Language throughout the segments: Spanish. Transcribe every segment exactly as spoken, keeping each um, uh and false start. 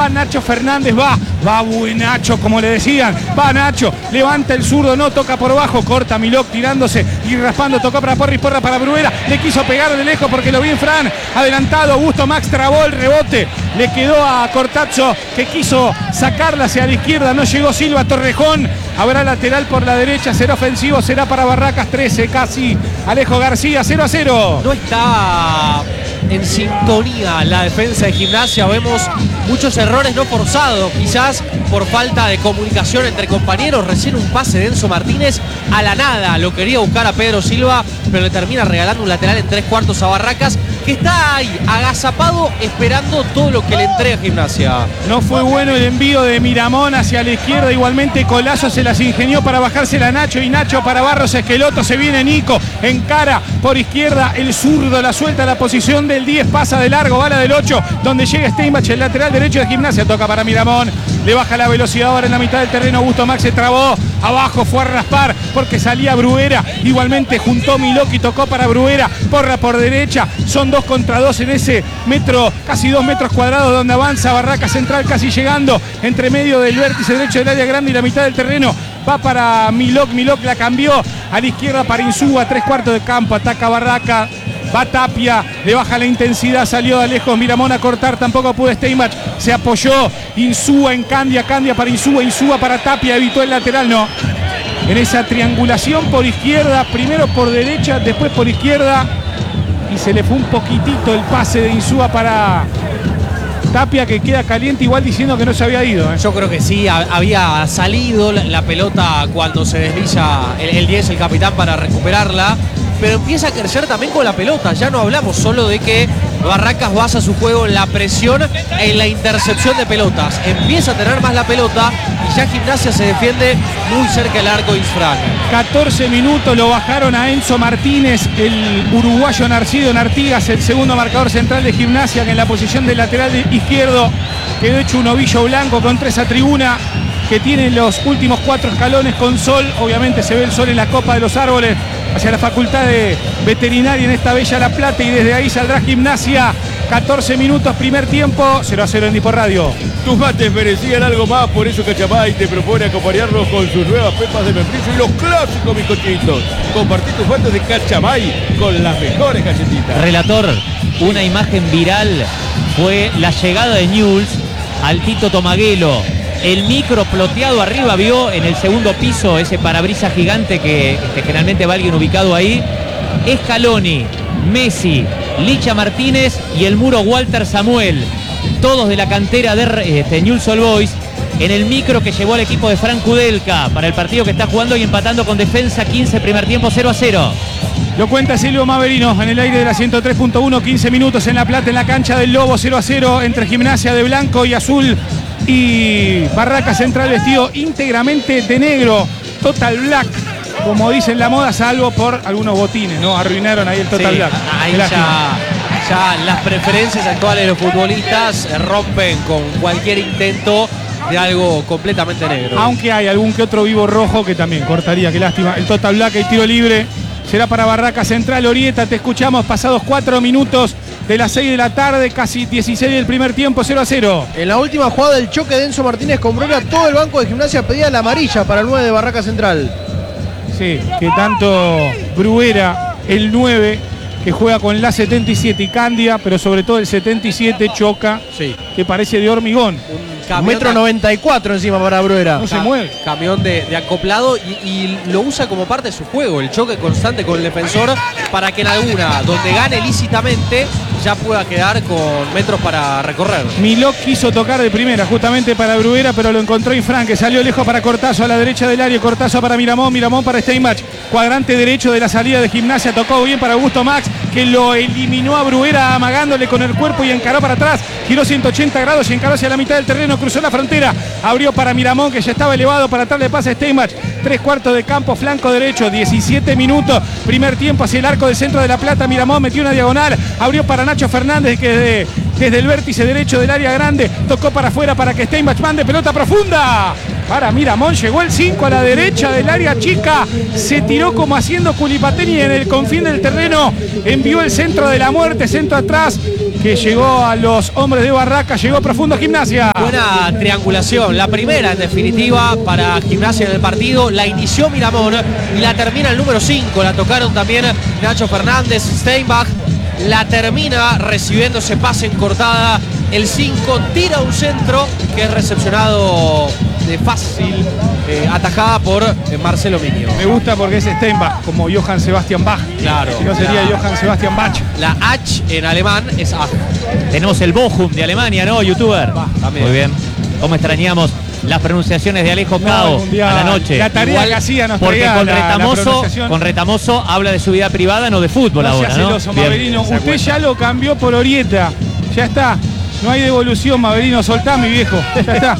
va Nacho Fernández, va, va buen Nacho, como le decían, va Nacho, levanta el zurdo, no toca por bajo, corta Milok tirándose y raspando, tocó para Porris, Porra para Bruera, le quiso pegar de lejos porque lo vi en Fran, adelantado, Augusto Max trabó el rebote, le quedó a Cortazzo que quiso sacarla hacia la izquierda, no llegó Silva, Torrejón, habrá lateral por la derecha, será ofensivo, será para Barracas, trece casi, Alejo García, cero a cero. No está en sintonía la defensa de Gimnasia, vemos muchos errores no forzados, quizás por falta de comunicación entre compañeros. Recién un pase de Enzo Martínez a la nada, lo quería buscar a Pedro Silva, pero le termina regalando un lateral en tres cuartos a Barracas, que está ahí, agazapado, esperando todo lo que le entrega Gimnasia. No fue bueno el envío de Miramón hacia la izquierda, igualmente Colazo se las ingenió para bajársela a Nacho, y Nacho para Barros Esqueloto, se viene Nico, encara por izquierda, el zurdo la suelta a la posición del diez, pasa de largo, bala del ocho, donde llega Steinbach, el lateral derecho de Gimnasia, toca para Miramón, le baja la velocidad ahora en la mitad del terreno, Augusto Max se trabó, abajo fue a raspar porque salía Bruera, igualmente juntó Milok y tocó para Bruera, Porra por derecha, son dos contra dos en ese metro, casi dos metros cuadrados donde avanza Barraca Central, casi llegando entre medio del vértice derecho del área grande y la mitad del terreno, va para Milok, Milok la cambió a la izquierda para Insúa, tres cuartos de campo, ataca Barraca, va Tapia, le baja la intensidad, salió de lejos Miramón a cortar, tampoco pudo Steinbach, se apoyó Insúa en Candia, Candia para Insúa, Insúa para Tapia, evitó el lateral, no. En esa triangulación por izquierda, primero por derecha, después por izquierda, y se le fue un poquitito el pase de Insúa para Tapia, que queda caliente, igual diciendo que no se había ido, ¿eh? Yo creo que sí, había salido la, la pelota cuando se desliza el, el diez, el capitán, para recuperarla, pero empieza a crecer también con la pelota. Ya no hablamos solo de que Barracas basa su juego en la presión, en la intercepción de pelotas. Empieza a tener más la pelota y ya Gimnasia se defiende muy cerca del arco de Isfran. catorce minutos, lo bajaron a Enzo Martínez, el uruguayo Narciso Artigas, el segundo marcador central de Gimnasia, que en la posición del lateral izquierdo quedó hecho un ovillo blanco con tres a tribuna, que tiene los últimos cuatro escalones con sol. Obviamente se ve el sol en la copa de los árboles hacia la Facultad de Veterinaria en esta bella La Plata, y desde ahí saldrá Gimnasia. catorce minutos, primer tiempo, cero a cero en Dipo Radio. Tus mates merecían algo más, por eso Cachamay te propone acompañarlos con sus nuevas pepas de membrillo y los clásicos bizcochitos. Compartí tus mates de Cachamay con las mejores galletitas. Relator, una imagen viral fue la llegada de Newell's al Tito Tomaguelo. El micro ploteado arriba, vio en el segundo piso ese parabrisas gigante que este, generalmente va alguien ubicado ahí. Scaloni, Messi, Licha Martínez y el muro Walter Samuel, todos de la cantera de este, Newell's Old Boys, en el micro que llevó al equipo de Frank Kudelka para el partido que está jugando y empatando con Defensa. Quince, primer tiempo, cero a cero. Lo cuenta Silvio Maverino en el aire de la ciento tres punto uno, quince minutos en La Plata, en la cancha del Lobo, cero a cero entre Gimnasia de blanco y azul y Barraca Central vestido íntegramente de negro, total black, como dicen la moda, salvo por algunos botines, ¿no? Arruinaron ahí el total Sí, black. ahí ya, ya las preferencias actuales de los futbolistas rompen con cualquier intento de algo completamente negro. Aunque hay algún que otro vivo rojo que también cortaría, qué lástima. El total black, el tiro libre será para Barraca Central. Orieta, te escuchamos, pasados cuatro minutos de las seis de la tarde, casi dieciséis del primer tiempo, cero a cero. En la última jugada del choque de Enzo Martínez con Bruera, todo el banco de Gimnasia pedía la amarilla para el nueve de Barraca Central. Sí, que tanto Bruera, el nueve, que juega con la setenta y siete y Candia, pero sobre todo el setenta y siete choca, sí, que parece de hormigón. Un metro noventa y cuatro encima para Bruera. No se mueve. Camión de, de acoplado y, y lo usa como parte de su juego, el choque constante con el defensor, para que en alguna donde gane lícitamente ya pueda quedar con metros para recorrer. Milok quiso tocar de primera justamente para Bruera, pero lo encontró Infran, que salió lejos para Cortazo a la derecha del área. Cortazo para Miramón, Miramón para Steinbach, cuadrante derecho de la salida de Gimnasia, tocó bien para Augusto Max, que lo eliminó a Bruera amagándole con el cuerpo y encaró para atrás, giró ciento ochenta grados y encaró hacia la mitad del terreno, cruzó la frontera, abrió para Miramón, que ya estaba elevado, para atrás le pasa a Steinbach, tres cuartos de campo, flanco derecho, diecisiete minutos, primer tiempo hacia el arco del centro de La Plata. Miramón metió una diagonal, abrió para Nacho Fernández, que desde, desde el vértice derecho del área grande tocó para afuera para que Steinbach mande pelota profunda para Miramón, llegó el cinco a la derecha del área chica, se tiró como haciendo Culipateni en el confín del terreno, envió el centro de la muerte, centro atrás, que llegó a los hombres de Barracas, llegó profundo a Gimnasia. Buena triangulación, la primera en definitiva para Gimnasia en el partido, la inició Miramón y la termina el número cinco, la tocaron también Nacho Fernández, Steinbach, la termina recibiendo ese pase en cortada, el cinco tira un centro que es recepcionado de fácil eh, atajada por eh, Marcelo Miño. Me gusta porque es Steinbach, como Johann Sebastian Bach. Claro. Si no sería la, Johann Sebastian Bach. La H en alemán es A. Tenemos el Bochum de Alemania, ¿no, youtuber? Va, también. Muy bien. ¿Cómo extrañamos las pronunciaciones de Alejo Cao No, a la noche? La tarea Igual, que hacía nos Porque traía con la, Retamoso, la pronunciación. con Retamoso habla de su vida privada, no de fútbol No ahora, sea ¿no? celoso, Bien. Maverino. Se da Usted cuenta. ya lo cambió por Orieta. Ya está. No hay devolución, Maverino. Soltá, mi viejo. Ya está.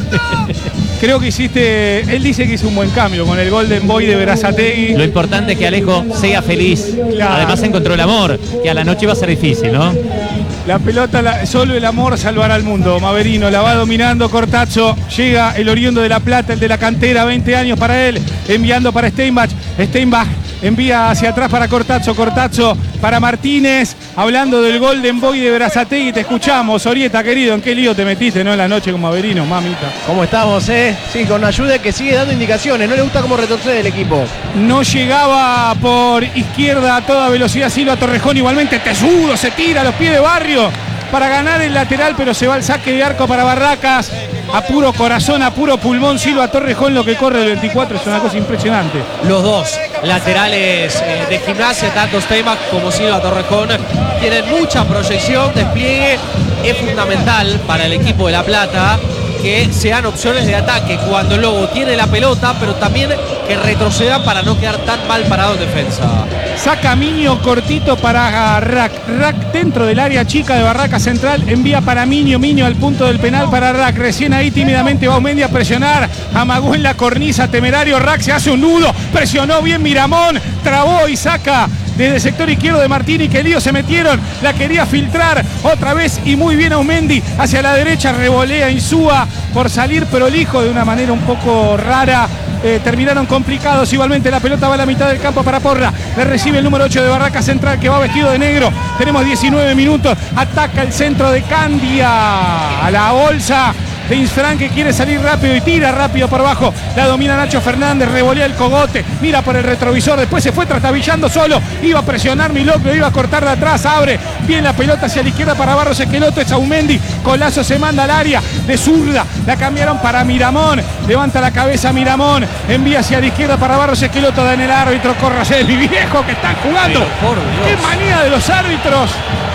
Creo que hiciste... Él dice que hizo un buen cambio con el Golden Boy de Berazategui. Lo importante es que Alejo sea feliz. Claro. Además encontró el amor, que a la noche va a ser difícil, ¿no? La pelota, la- solo el amor salvará al mundo. Maverino la va dominando Cortazzo. Llega el oriundo de La Plata, el de la cantera, veinte años para él. Enviando para Steinbach. Steinbach envía hacia atrás para Cortazzo. Cortazzo para Martínez. Hablando del Golden Boy de Berazategui, te escuchamos. Orieta, querido, ¿en qué lío te metiste, no? En la noche con Maverino, mamita. ¿Cómo estamos, eh? Sí, con ayuda que sigue dando indicaciones. No le gusta cómo retrocede el equipo. No llegaba por izquierda a toda velocidad Silva Torrejón, igualmente tesudo, se tira a los pies de Barrio para ganar el lateral, pero se va al saque de arco para Barracas. A puro corazón, a puro pulmón, Silva Torrejón, lo que corre el veinticuatro es una cosa impresionante. Los dos laterales eh, de Gimnasia, tanto Steinbach como Silva Torrejón, tienen mucha proyección, despliegue. Es fundamental para el equipo de La Plata que sean opciones de ataque cuando el Lobo tiene la pelota, pero también que retrocedan para no quedar tan mal parado en defensa. Saca Miño cortito para Rack. Rack dentro del área chica de Barraca Central. Envía para Miño. Miño al punto del penal para Rack. Recién ahí tímidamente va Aumendi a presionar. Amagó en la cornisa. Temerario. Rack se hace un nudo. Presionó bien Miramón. Trabó y saca desde el sector izquierdo de Martini. Que lío se metieron. La quería filtrar otra vez y muy bien Aumendi. Hacia la derecha revolea Insúa por salir prolijo de una manera un poco rara. Eh, terminaron complicados, igualmente la pelota va a la mitad del campo para Porra, le recibe el número ocho de Barraca Central que va vestido de negro, tenemos diecinueve minutos, ataca el centro de Candia, a la bolsa de Insfran que quiere salir rápido y tira rápido por abajo, la domina Nacho Fernández, revolea el cogote, mira por el retrovisor, después se fue trastabillando solo, iba a presionar Milocchio, iba a cortar de atrás, abre bien la pelota hacia la izquierda para Barros Esqueloto, es Aumendi, Colazo se manda al área de zurda, la cambiaron para Miramón, levanta la cabeza Miramón, envía hacia la izquierda para Barros Esqueloto, da en el árbitro, Corracel, mi viejo que están jugando, Pero, por Dios. qué manía de los árbitros.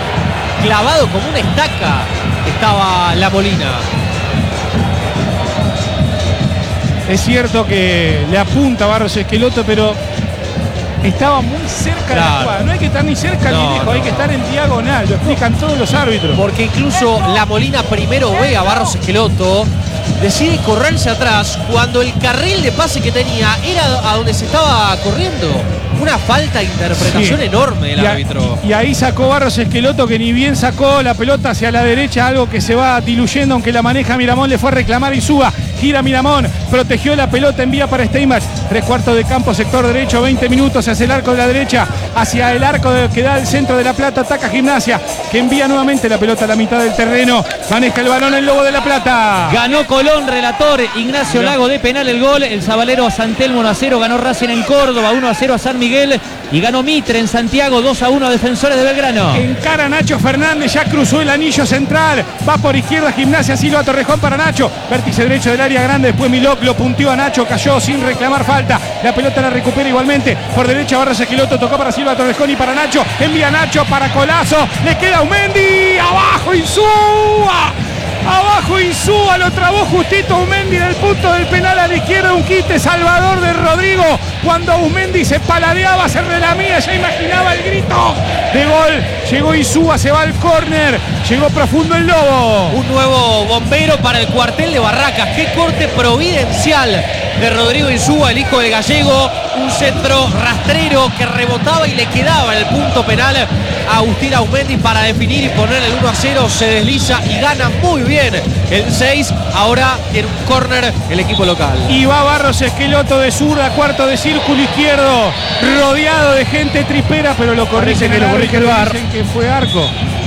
Clavado como una estaca estaba La Molina. Es cierto que le apunta a Barros Esqueloto, pero estaba muy cerca de la Claro. jugada. No hay que estar ni cerca No, ni lejos, hay no. que estar en diagonal, lo explican todos los árbitros. Porque incluso La Molina primero ve a Barros Esqueloto, decide correrse atrás cuando el carril de pase que tenía era a donde se estaba corriendo. Una falta de interpretación Sí. enorme del Y a- árbitro. Y ahí sacó Barros Esqueloto, que ni bien sacó la pelota hacia la derecha, algo que se va diluyendo, aunque la maneja Miramón, le fue a reclamar y suba. Gira Miramón, protegió la pelota, envía para Steinbach. Tres cuartos de campo, sector derecho, veinte minutos hacia el arco de la derecha, hacia el arco de- que da el centro de La Plata, ataca Gimnasia, que envía nuevamente la pelota a la mitad del terreno. Maneja el balón el Lobo de La Plata. Ganó Colón, relator Ignacio Mirá. Lago de penal el gol. El Zabalero a San Telmo uno a cero. Ganó Racing en Córdoba uno a cero a San Miguel. Y ganó Mitre en Santiago dos a uno a Defensores de Belgrano. Encara Nacho Fernández, ya cruzó el anillo central, va por izquierda Gimnasia, Silva Torrejón para Nacho, vértice derecho del área grande, después Milok lo punteó a Nacho, cayó sin reclamar falta, la pelota la recupera igualmente, por derecha Barros Esqueloto, tocó para Silva Torrejón y para Nacho, envía Nacho para Colazo, le queda Aumendi, abajo Insúa, abajo Insúa, lo trabó justito Aumendi en el punto del penal a la izquierda, un quite salvador de Rodrigo, cuando Aumendi se paladeaba, se relamía, ya imaginaba el grito de gol, llegó Insúa, se va al córner, llegó profundo el Lobo. Un nuevo bombero para el cuartel de Barracas. Qué corte providencial de Rodrigo Insúa, el hijo del gallego. Un centro rastrero que rebotaba y le quedaba en el punto penal a Agustín Aumendi para definir y poner el uno a cero. Se desliza y gana muy bien el seis. Ahora tiene un córner el equipo local. Y va Barros Esqueloto de zurda, cuarto de círculo izquierdo, rodeado de gente tripera, pero lo corrige que lo corrige el V A R. Dicen que fue arco.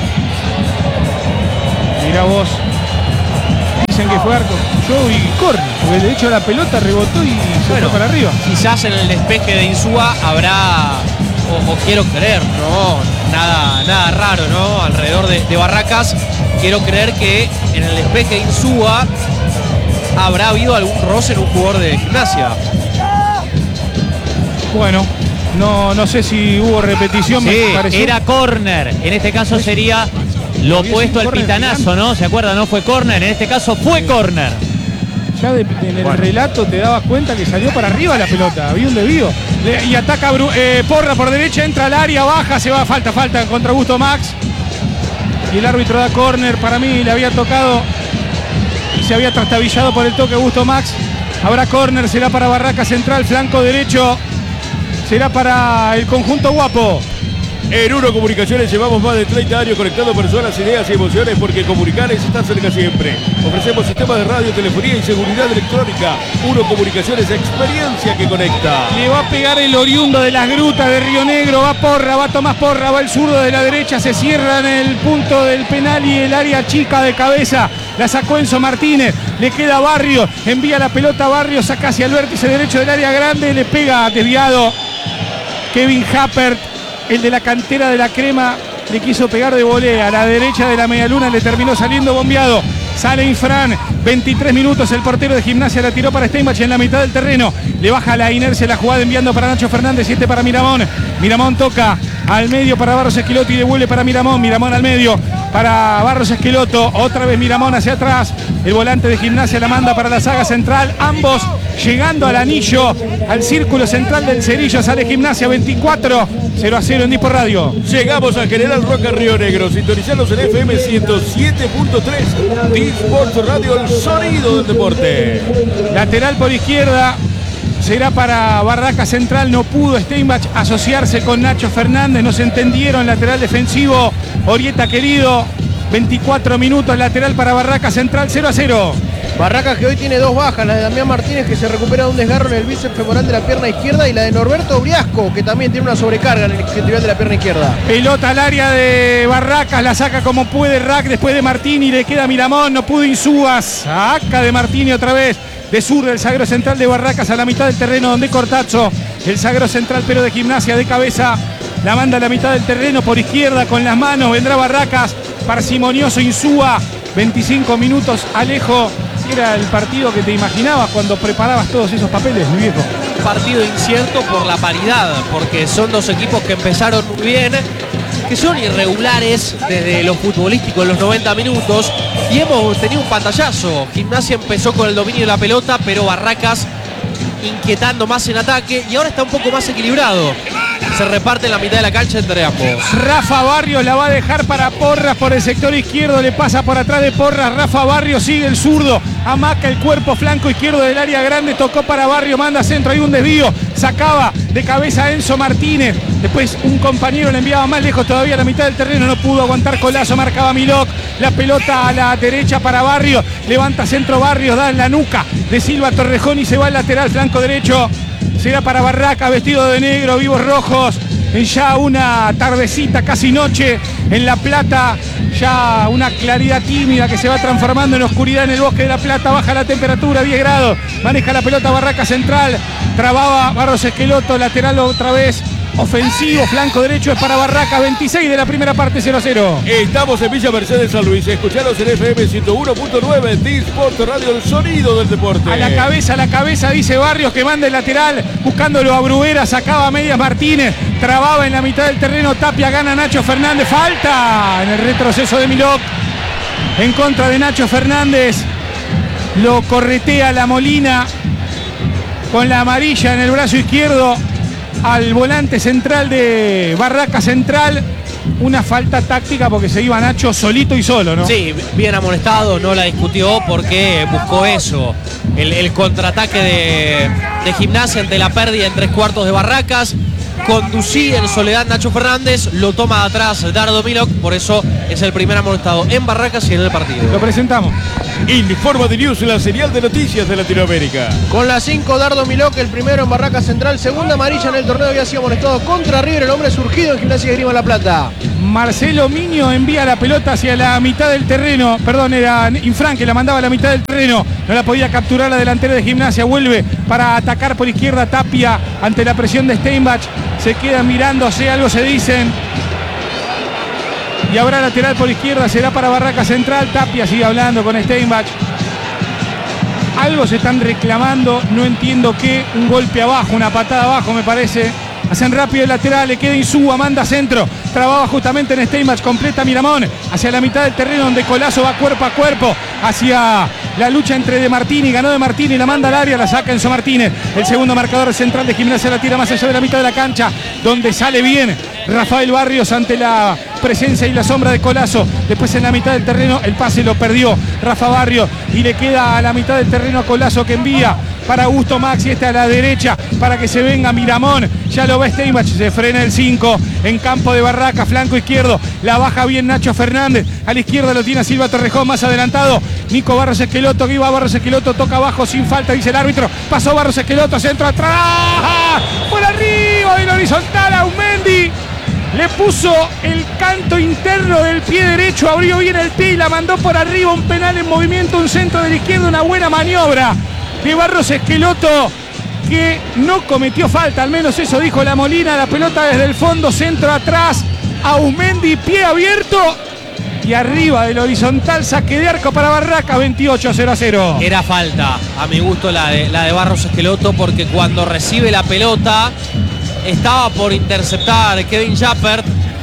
Mira vos. Dicen que fue arco. Yo vi córner, porque de hecho la pelota rebotó y se Bueno, fue para arriba. Quizás en el despeje de Insúa habrá, o, o quiero creer, no, nada, nada raro, ¿no? Alrededor de, de Barracas, quiero creer que en el despeje de Insúa habrá habido algún roce en un jugador de Gimnasia. Bueno, no, no sé si hubo repetición. Sí, me pareció. era córner. En este caso sería lo Había opuesto sido al córner pitanazo, gigante. ¿no? ¿Se acuerdan? No fue córner. En este caso fue córner. Ya de- de- en el relato te dabas cuenta que salió para arriba la pelota, había un desvío. Le- y ataca Bru- eh, Porra por derecha, entra al área, baja, se va, falta, falta contra Augusto Max. Y el árbitro da córner, para mí le había tocado y se había trastabillado por el toque Augusto Max. Habrá córner, será para Barraca Central, flanco derecho, será para el conjunto guapo. En Uno Comunicaciones llevamos más de treinta años conectando personas, ideas y emociones porque comunicar es estar cerca siempre. Ofrecemos sistemas de radio, telefonía y seguridad electrónica. Uno Comunicaciones, experiencia que conecta. Le va a pegar el oriundo de las grutas de Río Negro, va Porra, va Tomás Porra, va el zurdo de la derecha, se cierra en el punto del penal y el área chica de cabeza. La sacó Enzo Martínez, le queda Barrio, envía la pelota a Barrio, saca hacia el vértice derecho del área grande, le pega desviado Kevin Happert, el de la cantera de la Crema, le quiso pegar de volea a la derecha de la medialuna, le terminó saliendo bombeado. Sale Infran, veintitrés minutos, el portero de Gimnasia la tiró para Steinbach en la mitad del terreno. Le baja la inercia la jugada enviando para Nacho Fernández y este para Miramón. Miramón toca al medio para Barros Esqueloto y devuelve para Miramón. Miramón al medio para Barros Esqueloto. Otra vez Miramón hacia atrás. El volante de Gimnasia la manda para la saga central. Ambos llegando al anillo, al círculo central del Cerillo. Sale Gimnasia veinticuatro, cero a cero en Dispo Radio. Llegamos a General Roca Río Negro. Sintonizarlos en F M ciento siete punto tres. Disporto Radio, el sonido del deporte. Lateral por izquierda será para Barraca Central. No pudo Steinbach asociarse con Nacho Fernández. No se entendieron. Lateral defensivo Orieta Querido. veinticuatro minutos. Lateral para Barraca Central. cero a cero. Barracas que hoy tiene dos bajas, la de Damián Martínez que se recupera de un desgarro en el bíceps femoral de la pierna izquierda y la de Norberto Briasco que también tiene una sobrecarga en el isquiotibial de la pierna izquierda. Pelota al área de Barracas, la saca como puede Rack después de Martini, le queda Miramón, no pudo Insúa, saca de Martini otra vez, de sur del zaguero central de Barracas a la mitad del terreno donde Cortazzo, el zaguero central pero de Gimnasia de cabeza, la manda a la mitad del terreno por izquierda con las manos, vendrá Barracas, parsimonioso Insúa, veinticinco minutos, Alejo. Era el partido que te imaginabas cuando preparabas todos esos papeles, mi viejo. Partido incierto por la paridad, porque son dos equipos que empezaron muy bien, que son irregulares desde lo futbolístico en los noventa minutos y hemos tenido un pantallazo. Gimnasia empezó con el dominio de la pelota, pero Barracas inquietando más en ataque y ahora está un poco más equilibrado. Se reparte en la mitad de la cancha entre ambos. Rafa Barrios la va a dejar para Porras por el sector izquierdo, le pasa por atrás de Porras, Rafa Barrios sigue el zurdo, amaca el cuerpo flanco izquierdo del área grande, tocó para Barrios, manda centro, hay un desvío, sacaba de cabeza Enzo Martínez, después un compañero le enviaba más lejos todavía a la mitad del terreno, no pudo aguantar Colazo, marcaba Milok, la pelota a la derecha para Barrios, levanta centro Barrios, da en la nuca de Silva Torrejón y se va al lateral flanco derecho. Será para Barraca, vestido de negro, vivos rojos, en ya una tardecita, casi noche, en La Plata, ya una claridad tímida que se va transformando en oscuridad en el bosque de La Plata, baja la temperatura, diez grados, maneja la pelota Barraca Central, trababa Barros Esqueloto, lateral otra vez, ofensivo, flanco derecho es para Barraca, veintiséis de la primera parte, cero a cero. Estamos en Villa Mercedes, San Luis. Escucharos en F M ciento uno punto nueve, Disporto Radio, el sonido del deporte. A la cabeza, a la cabeza, dice Barrios que manda el lateral, buscándolo a Bruguera, sacaba a medias Martínez, trababa en la mitad del terreno, Tapia, gana Nacho Fernández, falta en el retroceso de Milok, en contra de Nacho Fernández, lo corretea la Molina, con la amarilla en el brazo izquierdo, al volante central de Barraca Central, una falta táctica porque se iba Nacho solito y solo, ¿no? Sí, bien amonestado, no la discutió porque buscó eso. El, el contraataque de, de Gimnasia ante la pérdida en tres cuartos de Barracas. Conducía en soledad Nacho Fernández, lo toma de atrás Dardo Milok, por eso es el primer amonestado en Barracas y en el partido. Lo presentamos. Informa de News, la señal de noticias de Latinoamérica. Con la cinco, Dardo Milok, el primero en Barraca Central, segunda amarilla en el torneo, había sido amonestado contra River, el hombre surgido en Gimnasia de Esgrima La Plata. Marcelo Miño envía la pelota hacia la mitad del terreno, perdón, era Infran que la mandaba a la mitad del terreno, no la podía capturar la delantera de Gimnasia, vuelve para atacar por izquierda Tapia ante la presión de Steinbach, se quedan mirándose, algo se dicen. Y habrá lateral por izquierda, será para Barraca Central. Tapia sigue hablando con Steinbach. Algo se están reclamando, no entiendo qué. Un golpe abajo, una patada abajo me parece. Hacen rápido el lateral, le queda Insúa, manda centro. Trababa justamente en Steinbach, completa Miramón. Hacia la mitad del terreno donde Colazo va cuerpo a cuerpo. Hacia la lucha entre De Martini, ganó De Martini, la manda al área, la saca Enzo Martínez. El segundo marcador central de Gimnasia la tira más allá de la mitad de la cancha, donde sale bien Rafael Barrios ante la presencia y la sombra de Colazo. Después en la mitad del terreno el pase lo perdió Rafa Barrios y le queda a la mitad del terreno a Colazo que envía para Augusto Maxi, este a la derecha para que se venga Miramón. Ya lo ve Steinbach, se frena el cinco en campo de Barraca, flanco izquierdo, la baja bien Nacho Fernández, a la izquierda lo tiene Silva Torrejón, más adelantado Nico Barros Esqueloto, que iba Barros Esqueloto, toca abajo sin falta, dice el árbitro, pasó Barros Esqueloto, centro atrás, por arriba del horizontal Aumendi. Le puso el canto interno del pie derecho, abrió bien el pie y la mandó por arriba, un penal en movimiento, un centro de la izquierda, una buena maniobra de Barros Esqueloto, que no cometió falta, al menos eso dijo La Molina. La pelota desde el fondo, centro atrás, Aumendi, pie abierto y arriba del horizontal, saque de arco para Barraca, veintiocho a cero a cero. Era falta, a mi gusto, la de, la de Barros Esqueloto, porque cuando recibe la pelota estaba por interceptar Kevin Jappert,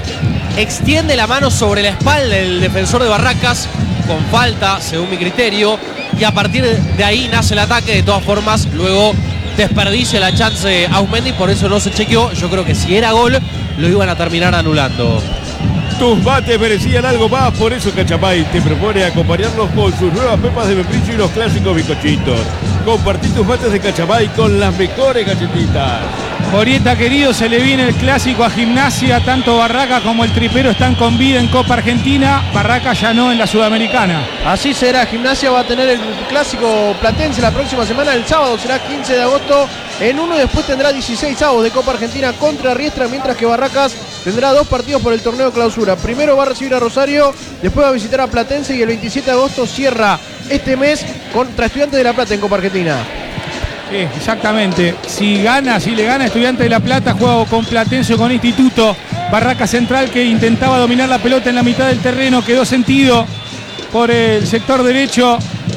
extiende la mano sobre la espalda del defensor de Barracas, con falta, según mi criterio, y a partir de ahí nace el ataque. De todas formas, luego desperdicia la chance Aumendi, por eso no se chequeó. Yo creo que si era gol, lo iban a terminar anulando. Tus mates merecían algo más, por eso Cachamay te propone acompañarlos con sus nuevas pepas de membrillo y los clásicos bizcochitos. Compartí tus mates de Cachamay con las mejores galletitas. Orieta querido, se le viene el clásico a Gimnasia, tanto Barraca como el Tripero están con vida en Copa Argentina, Barraca ya no en la Sudamericana. Así será, Gimnasia va a tener el clásico platense la próxima semana, el sábado será quince de agosto en uno y después tendrá dieciséis avos de Copa Argentina contra Riestra, mientras que Barracas tendrá dos partidos por el torneo clausura. Primero va a recibir a Rosario, después va a visitar a Platense y el veintisiete de agosto cierra este mes contra Estudiantes de La Plata en Copa Argentina. Sí, exactamente. Si gana, si le gana Estudiantes de La Plata, juega con Platense o con Instituto. Barraca Central, que intentaba dominar la pelota en la mitad del terreno, quedó sentido por el sector derecho.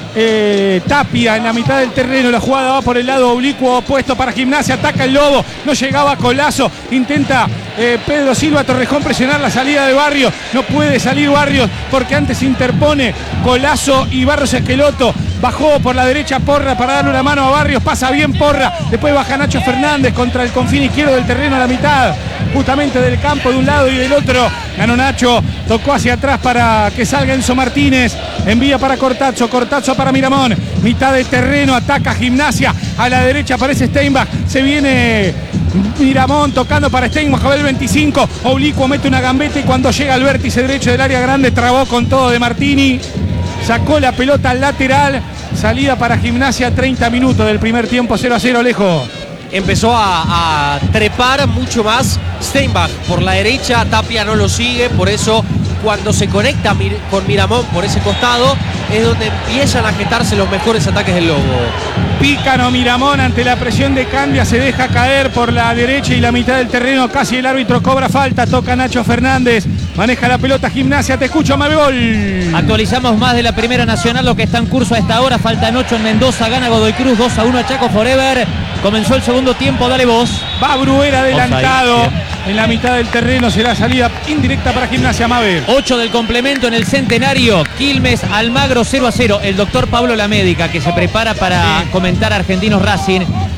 Eh, Tapia en la mitad del terreno, la jugada va por el lado oblicuo opuesto para Gimnasia, ataca el Lobo, no llegaba Colazo, intenta eh, Pedro Silva Torrejón presionar la salida de Barrios, no puede salir Barrios porque antes interpone Colazo y Barros Esqueloto. Bajó por la derecha Porra para darle una mano a Barrios, pasa bien Porra, después baja Nacho Fernández contra el confín izquierdo del terreno a la mitad, justamente del campo de un lado y del otro. Ganó Nacho, tocó hacia atrás para que salga Enzo Martínez, envía para Cortazzo, Cortazzo para Miramón, mitad de terreno, ataca Gimnasia, a la derecha aparece Steinbach, se viene Miramón tocando para Steinbach, a ver el veinticinco, oblicuo mete una gambeta y cuando llega al vértice derecho del área grande trabó con todo De Martini. Sacó la pelota al lateral, salida para Gimnasia, treinta minutos del primer tiempo, cero a cero, Alejo. Empezó a, a trepar mucho más Steinbach por la derecha, Tapia no lo sigue, por eso cuando se conecta mir, con Miramón por ese costado es donde empiezan a gestarse los mejores ataques del Lobo. Pícano Miramón ante la presión de Candia, se deja caer por la derecha y la mitad del terreno, casi el árbitro cobra falta, toca Nacho Fernández, maneja la pelota Gimnasia, te escucho Mabegol. Actualizamos más de la Primera Nacional, lo que está en curso a esta hora, faltan ocho en Mendoza, gana Godoy Cruz dos a uno a Chaco Forever, comenzó el segundo tiempo, dale vos. Va Bruera adelantado, en la mitad del terreno será salida indirecta para Gimnasia, Mabel. ocho del complemento en el Centenario, Quilmes Almagro cero a cero, el doctor Pablo La Médica que se prepara para sí. comentar Argentinos Racing.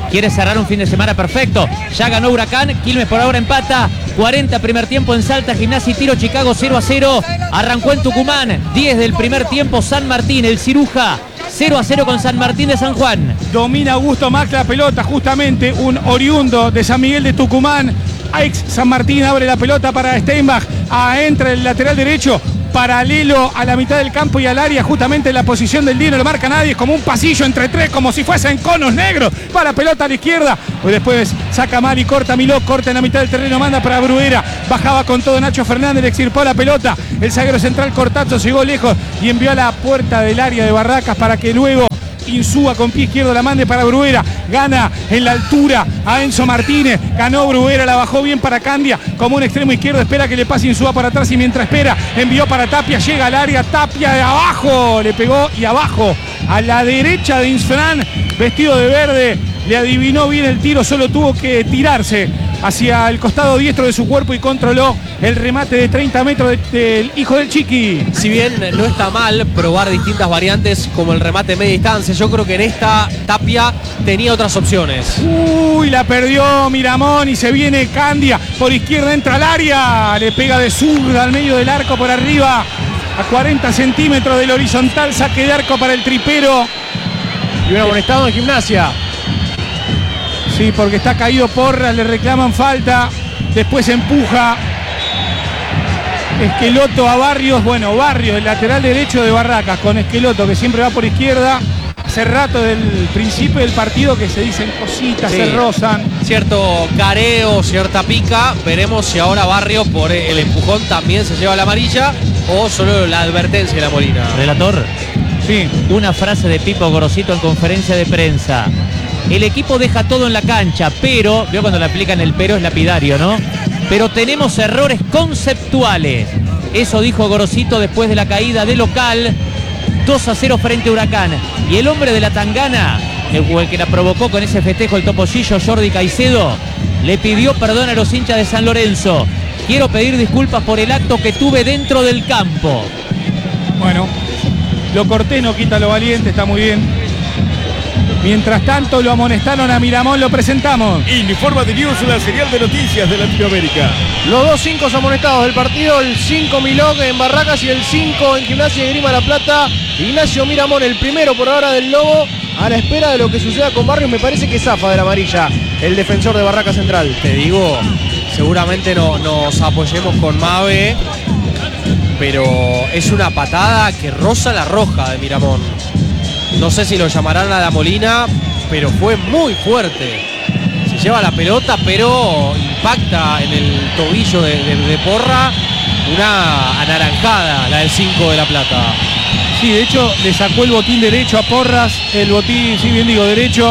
quiere cerrar un fin de semana perfecto. Ya ganó Huracán, Quilmes por ahora empata. cuarenta primer tiempo en Salta, Gimnasia y Tiro, Chicago cero a cero. Arrancó en Tucumán, diez del primer tiempo, San Martín, el Ciruja, cero a cero con San Martín de San Juan. Domina Augusto Mac la pelota, justamente un oriundo de San Miguel de Tucumán. Ex San Martín abre la pelota para Steinbach, ah, entra el lateral derecho, paralelo a la mitad del campo y al área, justamente en la posición del día, no lo marca nadie, es como un pasillo entre tres, como si fuesen conos negros, va la pelota a la izquierda, pues después saca mal y corta Miló, corta en la mitad del terreno, manda para Bruera, bajaba con todo Nacho Fernández, le extirpó la pelota, el zaguero central Cortazo llegó lejos y envió a la puerta del área de Barracas para que luego Insúa con pie izquierdo la mande para Bruera, gana en la altura a Enzo Martínez, ganó Bruera, la bajó bien para Candia, como un extremo izquierdo, espera que le pase Insúa para atrás y mientras espera, envió para Tapia, llega al área, Tapia de abajo, le pegó y abajo, a la derecha de Insfran, vestido de verde, le adivinó bien el tiro, solo tuvo que tirarse hacia el costado diestro de su cuerpo y controló el remate de treinta metros del de, de hijo del Chiqui. Si bien no está mal probar distintas variantes como el remate de media distancia, yo creo que en esta Tapia tenía otras opciones. Uy, la perdió Miramón y se viene Candia, por izquierda entra al área, le pega de zurda al medio del arco por arriba, a cuarenta centímetros del horizontal, saque de arco para el tripero. Y un amonestado en Gimnasia. Sí, porque está caído Porras, le reclaman falta, después empuja Esqueloto a Barrios, bueno, Barrios, el lateral derecho de Barracas, con Esqueloto que siempre va por izquierda, hace rato del principio del partido que se dicen cositas, sí, se rozan. Cierto careo, cierta pica, veremos si ahora Barrios por el empujón también se lleva la amarilla o solo la advertencia de la Molina. Relator, sí, una frase de Pipo Gorosito en conferencia de prensa. El equipo deja todo en la cancha, pero, veo cuando le aplican el pero es lapidario, ¿no? Pero tenemos errores conceptuales. Eso dijo Gorosito después de la caída de local, dos a cero frente a Huracán. Y el hombre de la tangana, el, el que la provocó con ese festejo, el topollillo Jordi Caicedo, le pidió perdón a los hinchas de San Lorenzo. Quiero pedir disculpas por el acto que tuve dentro del campo. Bueno, lo cortés no quita lo valiente, está muy bien. Mientras tanto lo amonestaron a Miramón, lo presentamos. Informa de News, la serial de noticias de Latinoamérica. Los dos cinco amonestados del partido, el cinco Milog en Barracas y el cinco en Gimnasia de Grima La Plata. Ignacio Miramón, el primero por ahora del Lobo, a la espera de lo que suceda con Barrios. Me parece que zafa de la amarilla el defensor de Barracas Central. Te digo, seguramente no, nos apoyemos con Mave, pero es una patada que roza la roja de Miramón. No sé si lo llamarán a la Molina, pero fue muy fuerte. Se lleva la pelota, pero impacta en el tobillo de, de, de Porra. Una anaranjada, la del cinco de La Plata. Sí, de hecho, le sacó el botín derecho a Porras. El botín, sí bien digo, derecho.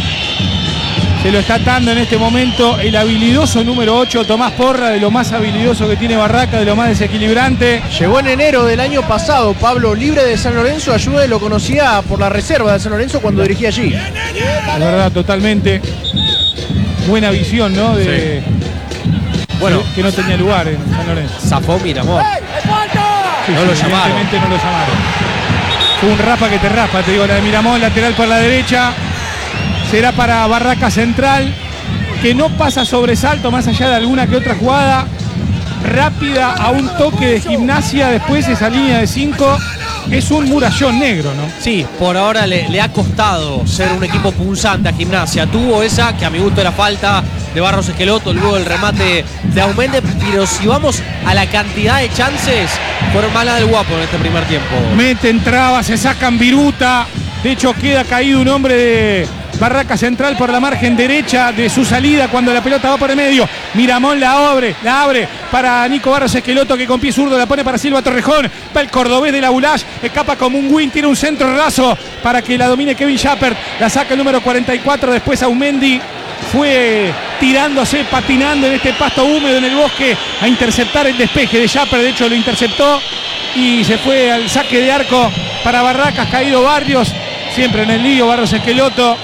Se lo está atando en este momento el habilidoso número ocho, Tomás Porra, de lo más habilidoso que tiene Barraca, de lo más desequilibrante. Llegó en enero del año pasado, Pablo, libre de San Lorenzo. Ayude lo conocía por la reserva de San Lorenzo cuando dirigía allí. La verdad, totalmente. Buena visión, ¿no? De, sí. Bueno, que, que no tenía lugar en San Lorenzo. Zafó Miramón. Sí, no sí, lo llamaron. Evidentemente no lo llamaron. Fue un rapa que te raspa, te digo, la de Miramón, lateral por la derecha. Será para Barraca Central, que no pasa sobresalto más allá de alguna que otra jugada rápida a un toque de Gimnasia. Después esa línea de cinco es un murallón negro, ¿no? Sí, por ahora le, le ha costado ser un equipo punzante a Gimnasia. Tuvo esa, que a mi gusto era falta de Barros Esqueloto, luego el remate de Aumente, pero si vamos a la cantidad de chances, fueron malas del Guapo en este primer tiempo. Meten trabas, se sacan viruta. De hecho, queda caído un hombre de Barraca Central por la margen derecha de su salida cuando la pelota va por el medio. Miramón la abre, la abre para Nico Barros Esqueloto, que con pie zurdo la pone para Silva Torrejón. Va el cordobés de la Bulash, escapa como un win, tiene un centro raso para que la domine Kevin Shepard. La saca el número cuarenta y cuatro, después Aumendi fue tirándose, patinando en este pasto húmedo en el bosque a interceptar el despeje de Shepard. De hecho lo interceptó y se fue al saque de arco para Barracas. Caído Barrios, siempre en el lío Barros Esqueloto.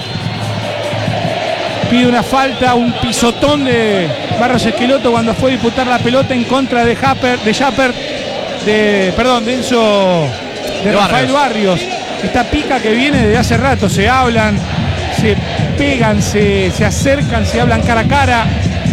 Pide una falta, un pisotón de Barros Esqueloto cuando fue a disputar la pelota en contra de Japper, de Shepard, de, perdón, de Enzo, de, de Rafael Barrios. Barrios. Esta pica que viene desde hace rato, se hablan, se pegan, se, se acercan, se hablan cara a cara.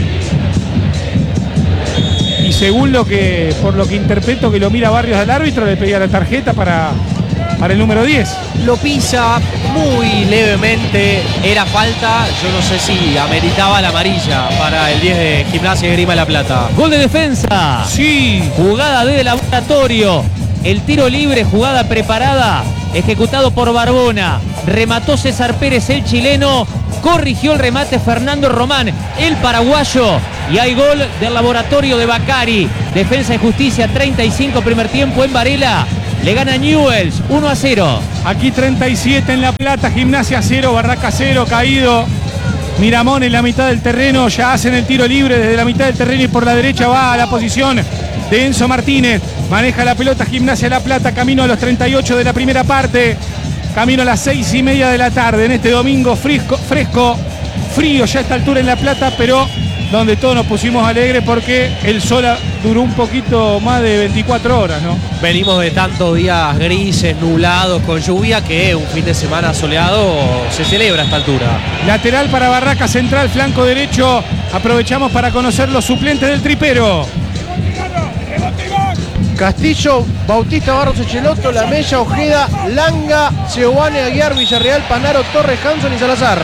Y según lo que, por lo que interpreto que lo mira Barrios al árbitro, le pedía la tarjeta para, para el número diez. Lo pisa muy levemente, era falta, yo no sé si ameritaba la amarilla para el diez de Gimnasia y Esgrima de La Plata. Gol de defensa. Sí. Jugada de laboratorio. El tiro libre, jugada preparada, ejecutado por Barbona. Remató César Pérez, el chileno. Corrigió el remate Fernando Román, el paraguayo. Y hay gol del Laboratorio de Bacari. Defensa y Justicia, treinta y cinco primer tiempo en Varela. Le gana Newell's, uno a cero. Aquí treinta y siete en La Plata, Gimnasia cero, Barraca cero, caído. Miramón en la mitad del terreno, ya hacen el tiro libre desde la mitad del terreno y por la derecha va a la posición de Enzo Martínez. Maneja la pelota Gimnasia La Plata, camino a los treinta y ocho de la primera parte. Camino a las seis y media de la tarde en este domingo fresco, fresco, frío ya a esta altura en La Plata, pero donde todos nos pusimos alegres porque el sol duró un poquito más de veinticuatro horas, ¿no? Venimos de tantos días grises, nublados, con lluvia, que un fin de semana soleado se celebra a esta altura. Lateral para Barraca Central, flanco derecho. Aprovechamos para conocer los suplentes del tripero. Castillo, Bautista Barros Echeloto, La Mella, Ojeda, Langa, Giovanni Aguiar, Villarreal, Panaro, Torres, Hanson y Salazar.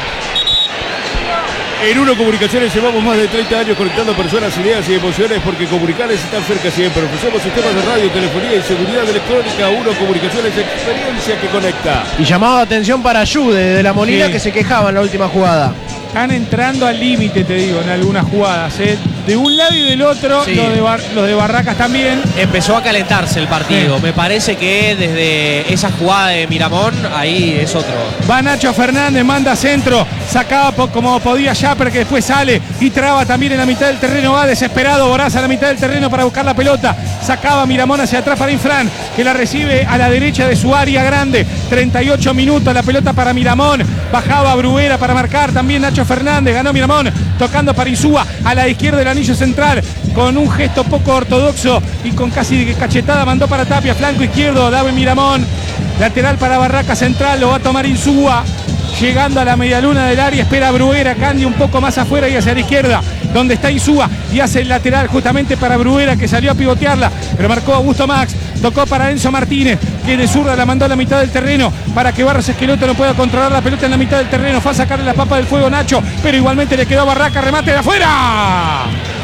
En Uno Comunicaciones llevamos más de treinta años conectando personas, ideas y emociones porque comunicar es estar cerca siempre. Ofrecemos sistemas de radio, telefonía y seguridad electrónica. Uno Comunicaciones, experiencia que conecta. Y llamado de atención para Ayude de La Molina, Sí. que se quejaba en la última jugada. Están entrando al límite, te digo, en algunas jugadas, ¿eh? De un lado y del otro, Sí. los, de Bar- los de Barracas también. Empezó a calentarse el partido. Sí. Me parece que desde esa jugada de Miramón, ahí es otro. Va Nacho Fernández, manda centro, sacaba po- como podía Yapper, que después sale y traba también en la mitad del terreno, va desesperado Boraz a la mitad del terreno para buscar la pelota, sacaba Miramón hacia atrás para Infran, que la recibe a la derecha de su área grande, treinta y ocho minutos, la pelota para Miramón, bajaba Bruguera para marcar también Nacho Fernández, ganó Miramón, tocando para Insúa, a la izquierda del anillo central, con un gesto poco ortodoxo y con casi de cachetada mandó para Tapia, flanco izquierdo, David Miramón, lateral para Barraca Central, lo va a tomar Insúa. Llegando a la medialuna del área, espera Bruguera, Candia un poco más afuera y hacia la izquierda, donde está Insúa, y hace el lateral justamente para Bruguera, que salió a pivotearla, pero marcó Augusto Max, tocó para Enzo Martínez, que de zurda la mandó a la mitad del terreno, para que Barros Esqueloto no pueda controlar la pelota en la mitad del terreno, fue a sacarle la papa del fuego Nacho, pero igualmente le quedó a Barraca, remate de afuera,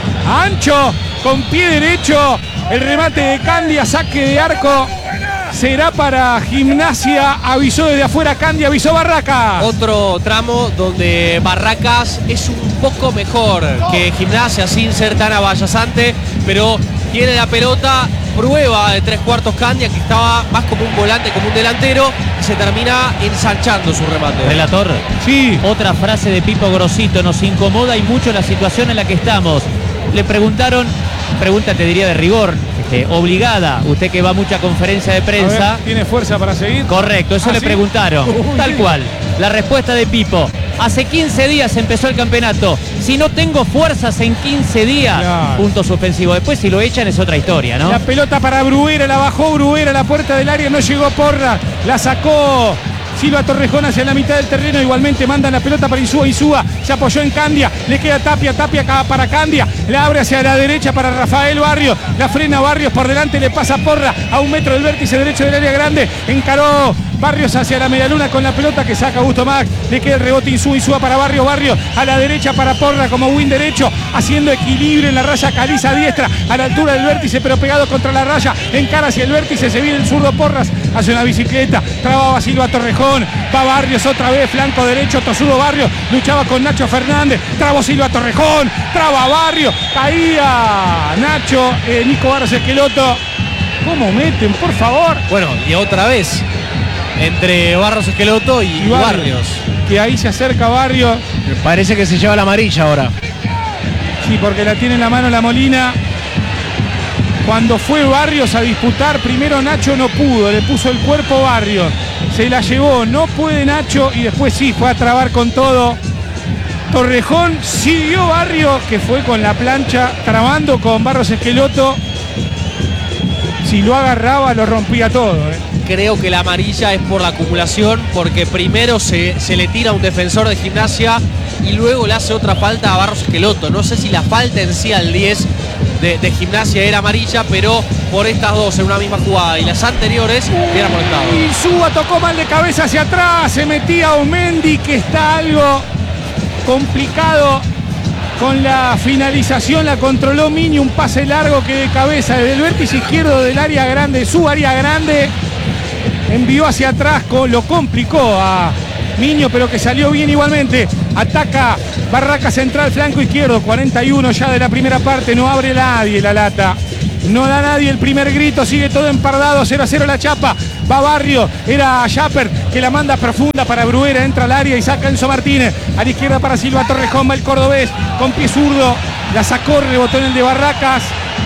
ancho, con pie derecho, el remate de Candia, saque de arco. Será para Gimnasia, avisó desde afuera Candia, avisó Barracas. Otro tramo donde Barracas es un poco mejor que Gimnasia sin ser tan avallazante, pero tiene la pelota, prueba de tres cuartos Candia, que estaba más como un volante, como un delantero, y se termina ensanchando su remate. Relator. Sí. Otra frase de Pipo Grosito, nos incomoda y mucho la situación en la que estamos. Le preguntaron, pregunta te diría de rigor, este, obligada, usted que va a mucha conferencia de A prensa. ver, ¿tiene fuerza para seguir? Correcto, eso ¿Ah, le sí? preguntaron, Uy. tal cual. La respuesta de Pipo, hace quince días empezó el campeonato, si no tengo fuerzas en quince días, Claro. punto suspensivo. Después si lo echan es otra historia, ¿no? La pelota para Bruguera, la bajó Bruguera a la puerta del área, no llegó Porra, la sacó Silva Torrejón hacia la mitad del terreno, igualmente mandan la pelota para Insúa, Insúa se apoyó en Candia, le queda Tapia, Tapia acá para Candia, la abre hacia la derecha para Rafael Barrios, la frena Barrios por delante, le pasa Porra a un metro del vértice derecho del área grande, encaró Barrios hacia la medialuna con la pelota que saca Augusto Max, le queda el rebote Insúa, Insúa para Barrios, Barrios a la derecha para Porra como win derecho, haciendo equilibrio en la raya caliza diestra, a la altura del vértice pero pegado contra la raya, encara hacia el vértice, se viene el zurdo Porras, hace una bicicleta, trababa Silva Torrejón, va Barrios otra vez, flanco derecho, tosudo Barrios, luchaba con Nacho Fernández, trabó Silva Torrejón, traba Barrios, caía Nacho, eh, Nico Barros Esqueloto, ¿cómo meten, por favor? Bueno, y otra vez, entre Barros Esqueloto y, Y Barrios. Barrios. Que ahí se acerca Barrios, Parece que se lleva la amarilla ahora. sí, porque la tiene en la mano la Molina. Cuando fue Barrios a disputar, primero Nacho no pudo, le puso el cuerpo Barrios, se la llevó, no puede Nacho y después sí, fue a trabar con todo. Torrejón siguió Barrios, que fue con la plancha, trabando con Barros Esqueloto. Si lo agarraba, lo rompía todo, ¿eh? creo que la amarilla es por la acumulación, porque primero se, se le tira a un defensor de Gimnasia y luego le hace otra falta a Barros Esqueloto. No sé si la falta en sí al diez de, de Gimnasia era amarilla, pero por estas dos en una misma jugada y las anteriores era molestado. Insúa tocó mal de cabeza hacia atrás, se metía Aumendi, que está algo complicado con la finalización, la controló Mini, un pase largo que de cabeza desde el vértice izquierdo del área grande, su área grande, envió hacia atrás, lo complicó a Miño, pero que salió bien igualmente. Ataca Barraca Central, flanco izquierdo, cuarenta y uno ya de la primera parte, no abre nadie la lata. No da nadie el primer grito, sigue todo empardado, cero a cero la chapa. Va Barrio, era Schapper que la manda profunda para Bruera, entra al área y saca Enzo Martínez. A la izquierda para Silva Torrejón, va el cordobés con pie zurdo, la sacó, rebotó en el de Barracas.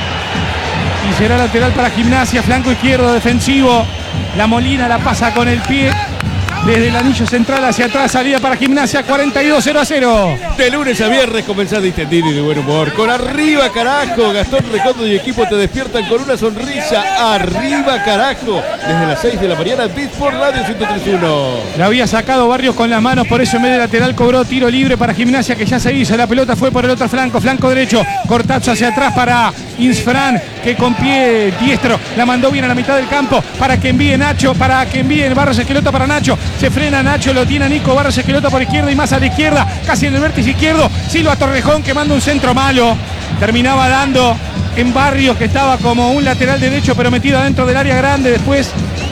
Y será lateral para Gimnasia, flanco izquierdo defensivo. La Molina la pasa con el pie desde el anillo central hacia atrás, salida para Gimnasia, cuarenta y dos, cero a cero. De lunes a viernes comenzás distendido y de buen humor. Con Arriba Carajo, Gastón Recondo y equipo te despiertan con una sonrisa. Arriba Carajo, desde las seis de la mañana, Beat por Radio ciento tres punto uno. La había sacado Barrios con las manos, por eso en vez de lateral cobró tiro libre para Gimnasia, que ya se hizo. La pelota fue por el otro flanco, flanco derecho. Cortazo hacia atrás para Insfran, que con pie diestro la mandó bien a la mitad del campo para que envíe Nacho, para que envíe Barros Esqueloto para Nacho. Se frena Nacho, lo tiene a Nico Barros Esqueloto por izquierda y más a la izquierda, casi en el vértice izquierdo. Silva Torrejón que manda un centro malo. Terminaba dando en Barrios, que estaba como un lateral derecho, pero metido adentro del área grande. Después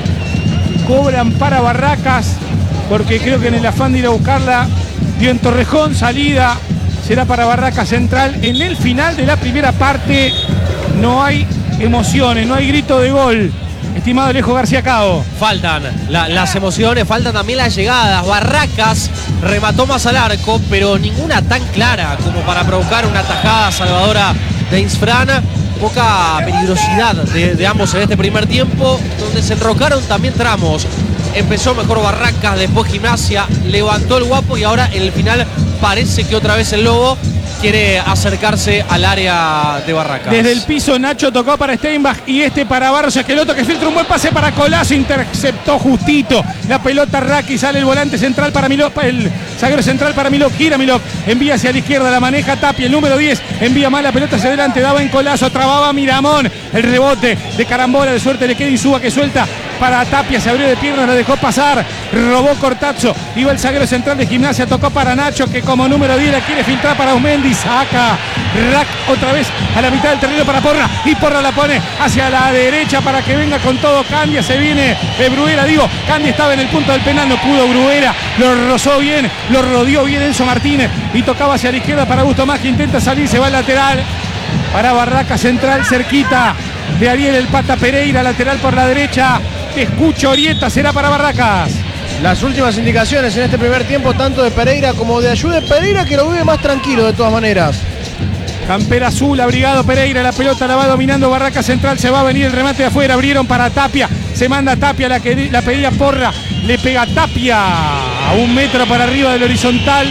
cobran para Barracas, porque creo que en el afán de ir a buscarla dio en Torrejón. Salida será para Barracas Central. En el final de la primera parte no hay emociones, no hay grito de gol. Estimado Alejo García Cao. Faltan la, las emociones, faltan también las llegadas. Barracas remató más al arco, pero ninguna tan clara como para provocar una tajada salvadora de Insfran. Poca peligrosidad de, de ambos en este primer tiempo, donde se enrocaron también tramos. Empezó mejor Barracas, después Gimnasia, levantó el guapo y ahora en el final parece que otra vez el Lobo quiere acercarse al área de Barracas. Desde el piso Nacho tocó para Steinbach y este para Barros Esqueloto, que filtra un buen pase para Colazo, interceptó justito la pelota Raki, sale el volante central para Milok, el zaguero central para Milok, gira Milok, envía hacia la izquierda, la maneja Tapia, el número diez, envía mal la pelota hacia adelante, daba en Colazo, trababa Miramón, el rebote de carambola, de suerte le queda Insúa que suelta para Tapia, se abrió de piernas, lo dejó pasar, robó Cortazzo, iba el zaguero central de Gimnasia, tocó para Nacho, que como número diez la quiere filtrar para Aumendi, saca Rack otra vez a la mitad del terreno para Porra, y Porra la pone hacia la derecha para que venga con todo Candia, se viene de Bruera, digo, Candia estaba en el punto del penal, no pudo Bruera, lo rozó bien, lo rodeó bien Enzo Martínez, y tocaba hacia la izquierda para Augusto Más, que intenta salir, se va al lateral, para Barraca Central, cerquita de Ariel el Pata Pereira, lateral por la derecha, te escucho Orieta, será para Barracas. Las últimas indicaciones en este primer tiempo, tanto de Pereira como de Ayude. Pereira que lo vive más tranquilo de todas maneras. Campera azul, abrigado Pereira, la pelota la va dominando Barraca Central, se va a venir el remate de afuera, abrieron para Tapia, se manda Tapia, la que la pedía Porra, le pega Tapia a un metro para arriba del horizontal,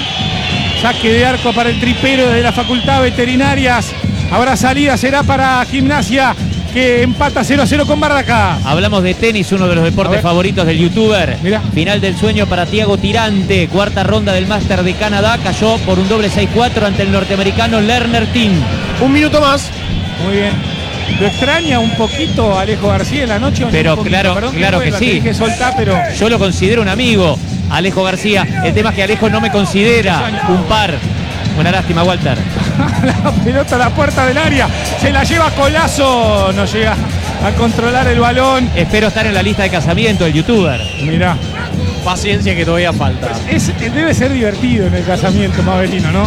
saque de arco para el tripero de la Facultad Veterinarias, habrá salida, será para Gimnasia, que empata cero a cero con Barracas. Hablamos de tenis, uno de los deportes favoritos del youtuber. Mirá. Final del sueño para Thiago Tirante, cuarta ronda del Máster de Canadá, cayó por un doble seis cuatro ante el norteamericano Lerner Team. Un minuto más. Muy bien. ¿Lo extraña un poquito Alejo García en la noche? Pero poquito, claro, perdón, claro que, vuelva, sí. que soltar, pero... Yo lo considero un amigo, Alejo García. El tema es que Alejo no me considera un par. Una lástima, Walter. La pelota a la puerta del área, se la lleva Colazo, no llega a controlar el balón. Espero estar en la lista de casamiento del youtuber. Mirá, Paciencia que todavía falta. es, debe ser divertido en el casamiento, Mabelino, ¿no?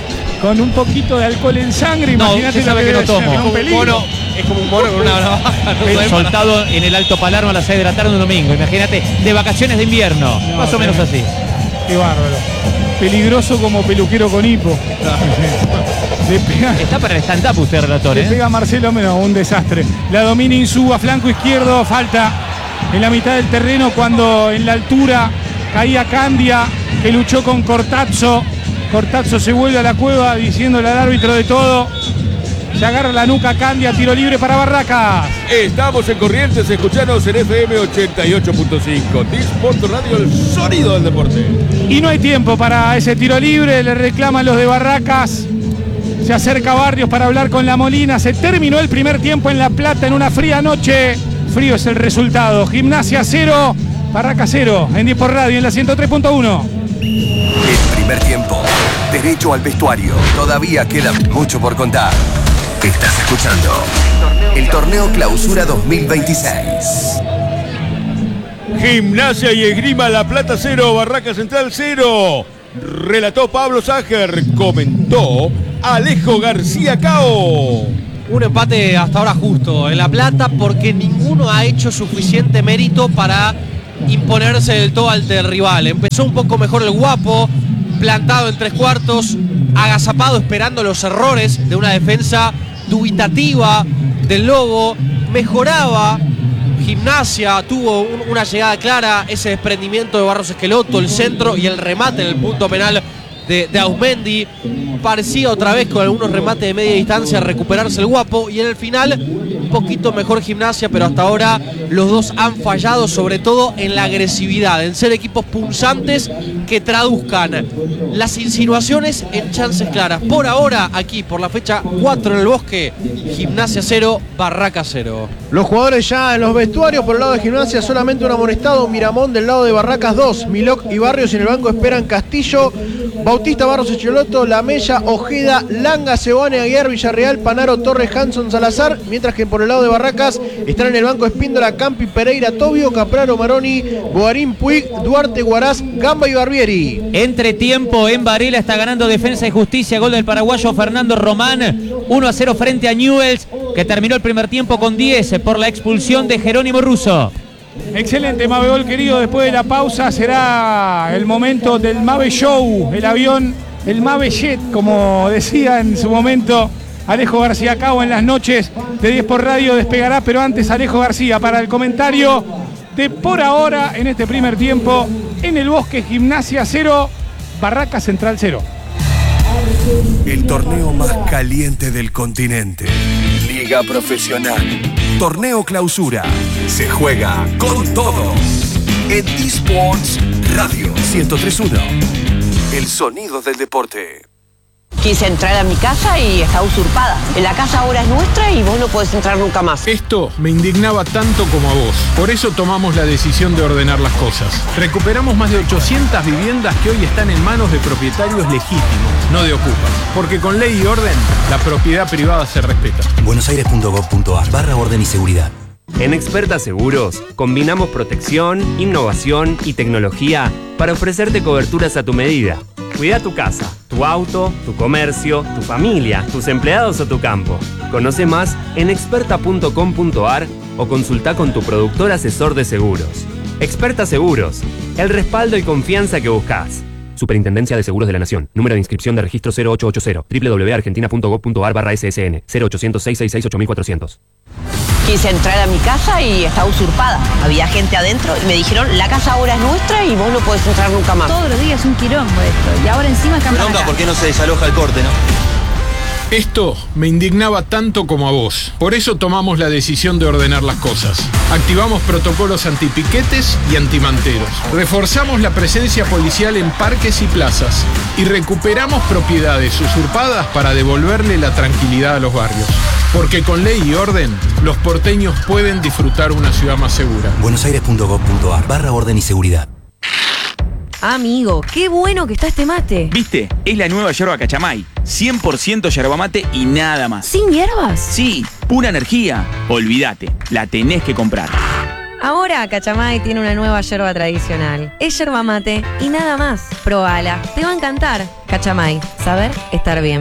Con un poquito de alcohol en sangre, No, imagínate usted lo sabe que debe no ser, tomo. es un peligro. Mono, es como un mono con una navaja. No sabemos Soltado en el Alto Palermo a las seis de la tarde un domingo. Imagínate, de vacaciones de invierno. No, más o menos así. Qué bárbaro. Peligroso como peluquero con hipo. Le pega, Está para el stand-up usted, relator, le ¿eh? pega a Marcelo, menos un desastre. La domina Insúa, flanco izquierdo, falta en la mitad del terreno cuando en la altura caía Candia, que luchó con Cortazzo. Cortazzo se vuelve a la cueva diciéndole al árbitro de todo. Se agarra la nuca Candia, tiro libre para Barracas. Estamos en Corrientes, escuchanos en F M ochenta y ocho punto cinco. Disport Radio, el sonido del deporte. Y no hay tiempo para ese tiro libre, le reclaman los de Barracas. Se acerca Barrios para hablar con La Molina. Se terminó el primer tiempo en La Plata en una fría noche. Frío es el resultado. Gimnasia cero, Barracas cero. En Disport Radio en la ciento tres punto uno. El primer tiempo. Derecho al vestuario. Todavía queda mucho por contar. Estás escuchando el Torneo Clausura dos mil veintiséis. Gimnasia y Esgrima La Plata cero, Barracas Central cero. Relató Pablo Ságer, comentó Alejo García Cao. Un empate hasta ahora justo en La Plata porque ninguno ha hecho suficiente mérito para imponerse del todo ante el rival. Empezó un poco mejor el Guapo, plantado en tres cuartos, agazapado esperando los errores de una defensa dubitativa del Lobo. Mejoraba Gimnasia, tuvo un, una llegada clara, ese desprendimiento de Barros Esqueloto, el centro y el remate en el punto penal de, de Ausmendi. Parecía otra vez con algunos remates de media distancia recuperarse el Guapo, y en el final un poquito mejor Gimnasia, pero hasta ahora los dos han fallado, sobre todo en la agresividad, en ser equipos punzantes que traduzcan las insinuaciones en chances claras. Por ahora, aquí por la fecha cuatro en el Bosque, Gimnasia cero, Barracas cero. Los jugadores ya en los vestuarios. Por el lado de Gimnasia solamente un amonestado, Miramón. Del lado de Barracas dos, Milok y Barrios. En el banco esperan Castillo, Bautista, Barros, Echoloto, Lamella, Ojeda, Langa, Sebane, Aguiar, Villarreal, Panaro, Torres, Hanson, Salazar. Mientras que por el lado de Barracas están en el banco Espíndola, Campi, Pereira, Tobio, Capraro, Maroni, Bogarín, Puig, Duarte, Guaraz, Gamba y Barbieri. Entre tiempo en Varela está ganando Defensa y Justicia, gol del paraguayo Fernando Román, uno a cero frente a Newell's, que terminó el primer tiempo con diez por la expulsión de Jerónimo Russo. Excelente, Mabegol querido. Después de la pausa será el momento del Mave Show, el avión, el Mave Jet, como decía en su momento Alejo García Cao en las noches de Disport Radio. Despegará, pero antes Alejo García para el comentario de por ahora en este primer tiempo en el Bosque. Gimnasia cero, Barracas Central cero. El torneo más caliente del continente. Liga Profesional. Torneo Clausura. Se juega con todo. En Disports Radio ciento tres punto uno. El sonido del deporte. Quise entrar a mi casa y está usurpada. La casa ahora es nuestra y vos no podés entrar nunca más. Esto me indignaba tanto como a vos. Por eso tomamos la decisión de ordenar las cosas. Recuperamos más de ochocientas viviendas que hoy están en manos de propietarios legítimos, no de ocupas. Porque con ley y orden, la propiedad privada se respeta. buenosaires punto gov punto ar barra orden y seguridad. En Experta Seguros, combinamos protección, innovación y tecnología para ofrecerte coberturas a tu medida. Cuida tu casa, tu auto, tu comercio, tu familia, tus empleados o tu campo. Conoce más en experta punto com punto ar o consulta con tu productor asesor de seguros. Experta Seguros, el respaldo y confianza que buscas. Superintendencia de Seguros de la Nación. Número de inscripción de registro cero ocho ocho cero. doble u doble u doble u punto argentina punto gov punto ar barra ese ese ene. cero ochocientos, seiscientos sesenta y seis, ocho mil cuatrocientos. Quise entrar a mi casa y está usurpada. Había gente adentro y me dijeron, la casa ahora es nuestra y vos no podés entrar nunca más. Todos los días un quilombo esto. Y ahora encima cambian. Bronca, ¿por qué no se desaloja el corte, no? Esto me indignaba tanto como a vos. Por eso tomamos la decisión de ordenar las cosas. Activamos protocolos antipiquetes y antimanteros. Reforzamos la presencia policial en parques y plazas. Y recuperamos propiedades usurpadas para devolverle la tranquilidad a los barrios. Porque con ley y orden, los porteños pueden disfrutar una ciudad más segura. buenosaires punto gov punto ar barra orden y seguridad. Amigo, qué bueno que está este mate. ¿Viste? Es la nueva yerba Cachamay. cien por ciento yerba mate y nada más. ¿Sin hierbas? Sí, pura energía. Olvídate, la tenés que comprar. Ahora Cachamay tiene una nueva yerba tradicional. Es yerba mate y nada más. Probala, te va a encantar. Cachamay, saber estar bien.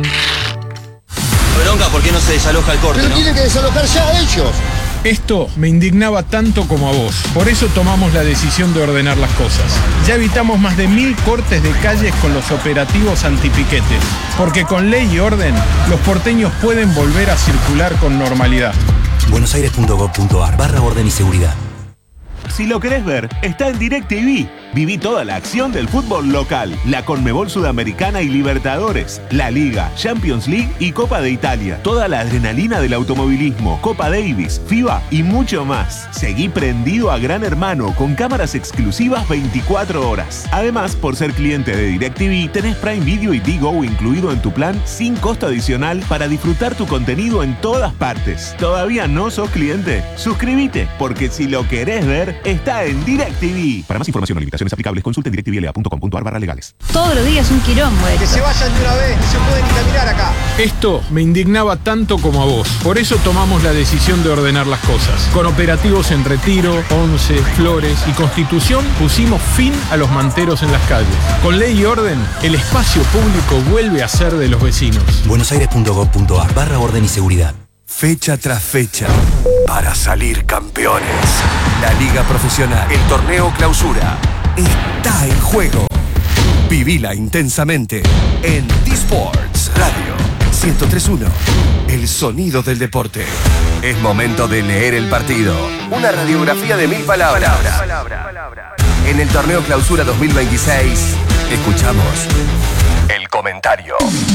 Bronca, ¿por qué no se desaloja el corte, Pero no? tienen que desalojar ya ellos. Esto me indignaba tanto como a vos. Por eso tomamos la decisión de ordenar las cosas. Ya evitamos más de mil cortes de calles con los operativos antipiquetes. Porque con ley y orden, los porteños pueden volver a circular con normalidad. buenosaires punto gov punto ar barra orden y seguridad. Si lo querés ver, está en DirecTV. Viví toda la acción del fútbol local, la Conmebol Sudamericana y Libertadores, la Liga, Champions League y Copa de Italia. Toda la adrenalina del automovilismo, Copa Davis, FIBA y mucho más. Seguí prendido a Gran Hermano con cámaras exclusivas veinticuatro horas. Además, por ser cliente de DirecTV, tenés Prime Video y Digo incluido en tu plan sin costo adicional para disfrutar tu contenido en todas partes. ¿Todavía no sos cliente? Suscríbete, porque si lo querés ver, está en DirecTV. Para más información o limitaciones aplicables, consulte directvla punto com punto ar barra legales. Todos los días un quilombo. Que se vayan de una vez, no se puede ni caminar acá. Esto me indignaba tanto como a vos. Por eso tomamos la decisión de ordenar las cosas. Con operativos en Retiro, Once, Flores y Constitución pusimos fin a los manteros en las calles. Con ley y orden, el espacio público vuelve a ser de los vecinos. buenosaires punto gov punto ar barra orden y seguridad. Fecha tras fecha, para salir campeones. La Liga Profesional, el Torneo Clausura, está en juego. Vivila intensamente en D-Sports Radio ciento tres punto uno, el sonido del deporte. Es momento de leer el partido. Una radiografía de mil palabras. En el Torneo Clausura dos mil veintiséis, escuchamos el comentario.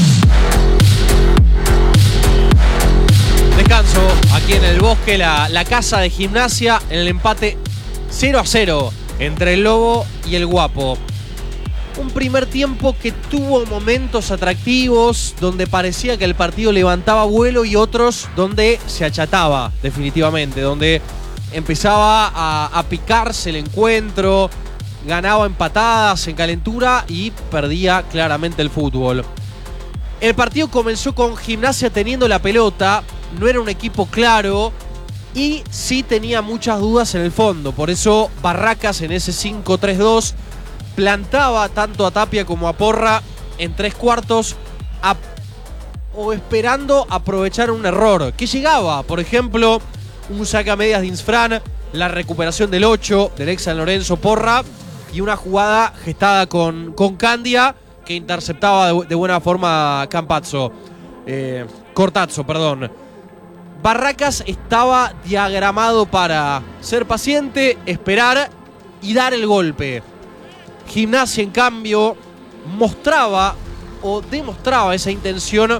Descanso aquí en el Bosque, la, la casa de Gimnasia, en el empate cero a cero entre el Lobo y el Guapo. Un primer tiempo que tuvo momentos atractivos, donde parecía que el partido levantaba vuelo, y otros donde se achataba definitivamente, donde empezaba a, a picarse el encuentro, ganaba en patadas, en calentura y perdía claramente el fútbol. El partido comenzó con Gimnasia teniendo la pelota, no era un equipo claro y sí tenía muchas dudas en el fondo. Por eso Barracas en ese cinco tres dos plantaba tanto a Tapia como a Porra en tres cuartos a, o esperando aprovechar un error que llegaba. Por ejemplo, un saque a medias de Insfran, la recuperación del ocho del ex San Lorenzo Porra y una jugada gestada con, con Candia que interceptaba de, de buena forma Campazzo. Eh, Cortazzo, perdón. Barracas estaba diagramado para ser paciente, esperar y dar el golpe. Gimnasia, en cambio, mostraba o demostraba esa intención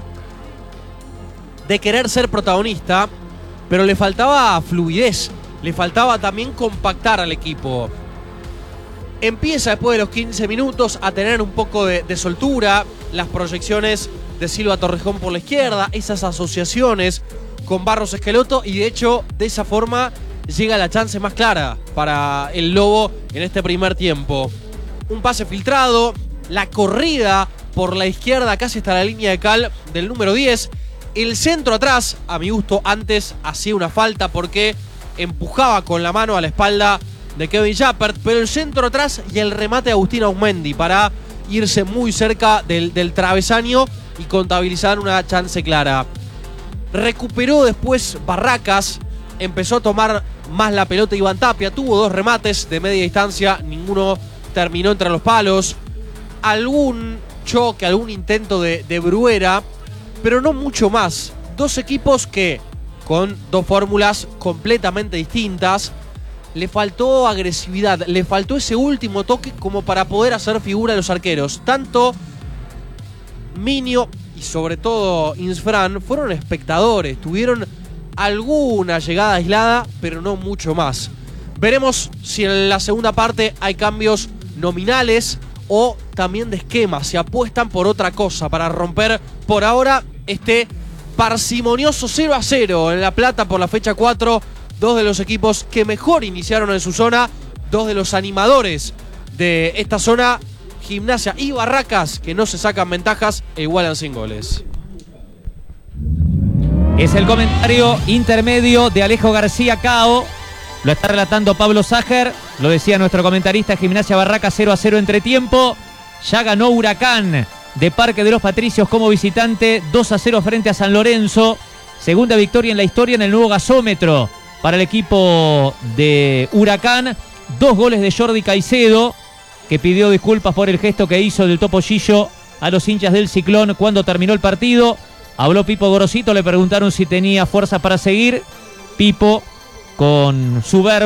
de querer ser protagonista, pero le faltaba fluidez, le faltaba también compactar al equipo. Empieza después de los quince minutos a tener un poco de, de soltura, las proyecciones de Silva Torrejón por la izquierda, esas asociaciones con Barros Esqueloto, y de hecho de esa forma llega la chance más clara para el Lobo en este primer tiempo. Un pase filtrado, la corrida por la izquierda casi hasta la línea de cal del número diez, el centro atrás, a mi gusto antes hacía una falta porque empujaba con la mano a la espalda de Kevin Jappert, pero el centro atrás y el remate de Agustín Auzmendi para irse muy cerca del, del travesaño y contabilizar una chance clara. Recuperó después Barracas, empezó a tomar más la pelota Iván Tapia, tuvo dos remates de media distancia, ninguno terminó entre los palos, algún choque, algún intento de, de Bruera, pero no mucho más. Dos equipos que, con dos fórmulas completamente distintas, le faltó agresividad, le faltó ese último toque como para poder hacer figura de los arqueros. Tanto Minio y sobre todo Insfran fueron espectadores, tuvieron alguna llegada aislada, pero no mucho más. Veremos si en la segunda parte hay cambios nominales o también de esquema, se apuestan por otra cosa para romper por ahora este parsimonioso cero a cero en La Plata por la fecha cuatro. Dos de los equipos que mejor iniciaron en su zona, dos de los animadores de esta zona, Gimnasia y Barracas, que no se sacan ventajas e igualan sin goles. Es el comentario intermedio de Alejo García Cao. Lo está relatando Pablo Ságer. Lo decía nuestro comentarista, Gimnasia Barracas cero a cero entretiempo. Ya ganó Huracán de Parque de los Patricios como visitante, dos a cero frente a San Lorenzo. Segunda victoria en la historia en el nuevo gasómetro para el equipo de Huracán. Dos goles de Jordi Caicedo, que pidió disculpas por el gesto que hizo del topollillo a los hinchas del Ciclón cuando terminó el partido. Habló Pipo Gorosito, le preguntaron si tenía fuerza para seguir. Pipo, con su verba,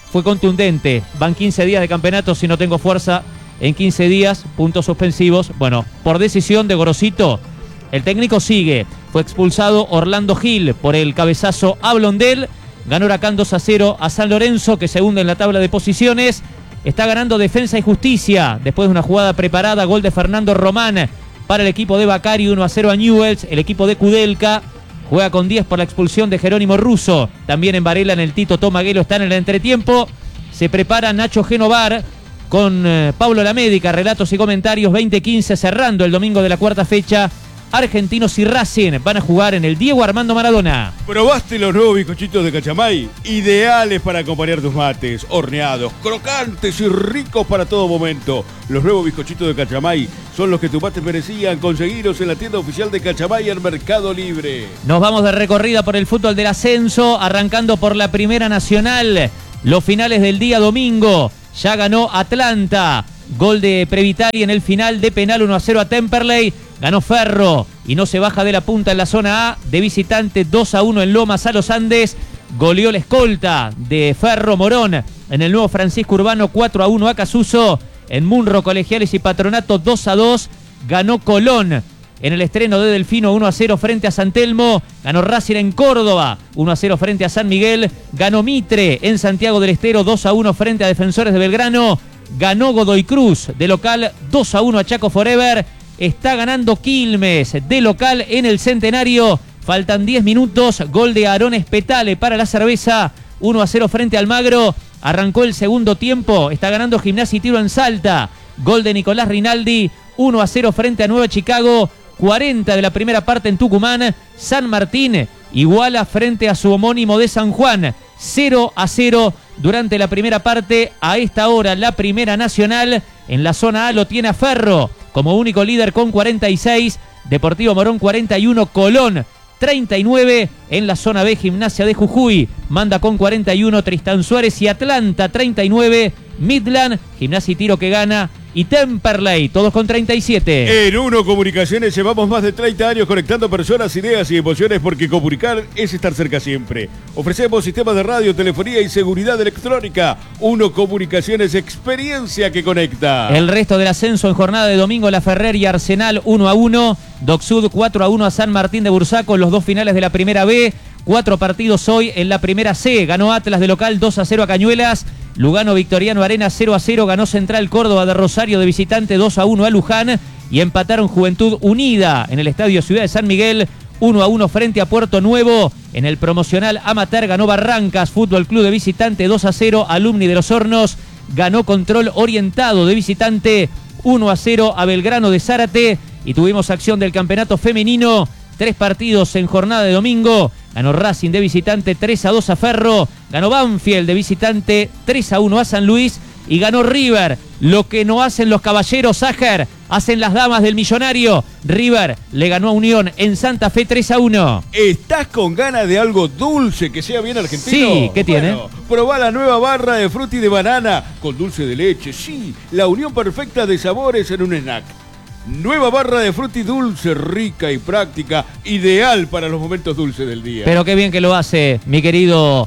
fue contundente. Van quince días de campeonato, si no tengo fuerza en quince días, puntos suspensivos. Bueno, por decisión de Gorosito, el técnico sigue. Fue expulsado Orlando Gil por el cabezazo a Blondel. Ganó Huracán dos a cero a San Lorenzo, que se hunde en la tabla de posiciones. Está ganando Defensa y Justicia después de una jugada preparada, gol de Fernando Román para el equipo de Bacari, uno a cero a Newell's. El equipo de Kudelka juega con diez por la expulsión de Jerónimo Russo. También en Varela, en el Tito Tomaguelo, están en el entretiempo. Se prepara Nacho Genovar con eh, Pablo Lamédica, relatos y comentarios. Veinte quince cerrando el domingo de la cuarta fecha. Argentinos y Racing van a jugar en el Diego Armando Maradona. ¿Probaste los nuevos bizcochitos de Cachamay? Ideales para acompañar tus mates, horneados, crocantes y ricos para todo momento. Los nuevos bizcochitos de Cachamay son los que tus mates merecían. Conseguiros en la tienda oficial de Cachamay en Mercado Libre. Nos vamos de recorrida por el fútbol del ascenso, arrancando por la Primera Nacional. Los finales del día domingo. Ya ganó Atlanta. Gol de Previtari en el final de penal, uno a cero a Temperley. Ganó Ferro y no se baja de la punta en la zona A. De visitante dos a uno en Lomas a los Andes. Goleó la escolta de Ferro Morón en el nuevo Francisco Urbano, cuatro a uno a Casuso. En Munro, Colegiales y Patronato dos a dos. Ganó Colón en el estreno de Delfino, uno a cero frente a San Telmo. Ganó Racing en Córdoba, uno a cero frente a San Miguel. Ganó Mitre en Santiago del Estero, dos a uno frente a Defensores de Belgrano. Ganó Godoy Cruz de local, dos a uno a Chaco Forever. Está ganando Quilmes de local en el Centenario. Faltan diez minutos. Gol de Aarón Espetale para la cerveza. uno a cero frente al Magro. Arrancó el segundo tiempo. Está ganando Gimnasia y Tiro en Salta. Gol de Nicolás Rinaldi. uno a cero frente a Nueva Chicago. cuarenta de la primera parte en Tucumán. San Martín iguala frente a su homónimo de San Juan. cero a cero durante la primera parte. A esta hora la Primera Nacional. En la zona A lo tiene a Ferro como único líder con cuarenta y seis, Deportivo Morón cuarenta y uno, Colón treinta y nueve, en la zona B Gimnasia de Jujuy manda con cuarenta y uno, Tristán Suárez y Atlanta treinta y nueve, Midland, Gimnasia y Tiro que gana y Temperley, todos con treinta y siete. En Uno Comunicaciones llevamos más de treinta años conectando personas, ideas y emociones porque comunicar es estar cerca siempre. Ofrecemos sistemas de radio, telefonía y seguridad electrónica. Uno Comunicaciones, experiencia que conecta. El resto del ascenso en jornada de domingo, La Ferrer y Arsenal uno a uno, Docsud cuatro a uno a San Martín de Bursaco, los dos finales de la primera B. Cuatro partidos hoy en la primera C. Ganó Atlas de local dos a cero a Cañuelas. Lugano Victoriano Arena cero a cero. Ganó Central Córdoba de Rosario de visitante dos a uno a Luján. Y empataron Juventud Unida en el Estadio Ciudad de San Miguel uno a uno frente a Puerto Nuevo. En el promocional amateur ganó Barrancas Fútbol Club de visitante dos a cero. Alumni de los Hornos ganó Control Orientado de visitante uno a cero a Belgrano de Zárate. Y tuvimos acción del campeonato femenino. Tres partidos en jornada de domingo. Ganó Racing de visitante tres a dos a Ferro. Ganó Banfield de visitante tres a uno a San Luis. Y ganó River. Lo que no hacen los caballeros Ságer, hacen las damas del Millonario. River le ganó a Unión en Santa Fe tres a uno. ¿Estás con ganas de algo dulce que sea bien argentino? Sí, ¿qué tiene? Bueno, probá la nueva barra de frutti de banana con dulce de leche. Sí, la unión perfecta de sabores en un snack. Nueva barra de frutti dulce, rica y práctica, ideal para los momentos dulces del día. Pero qué bien que lo hace mi querido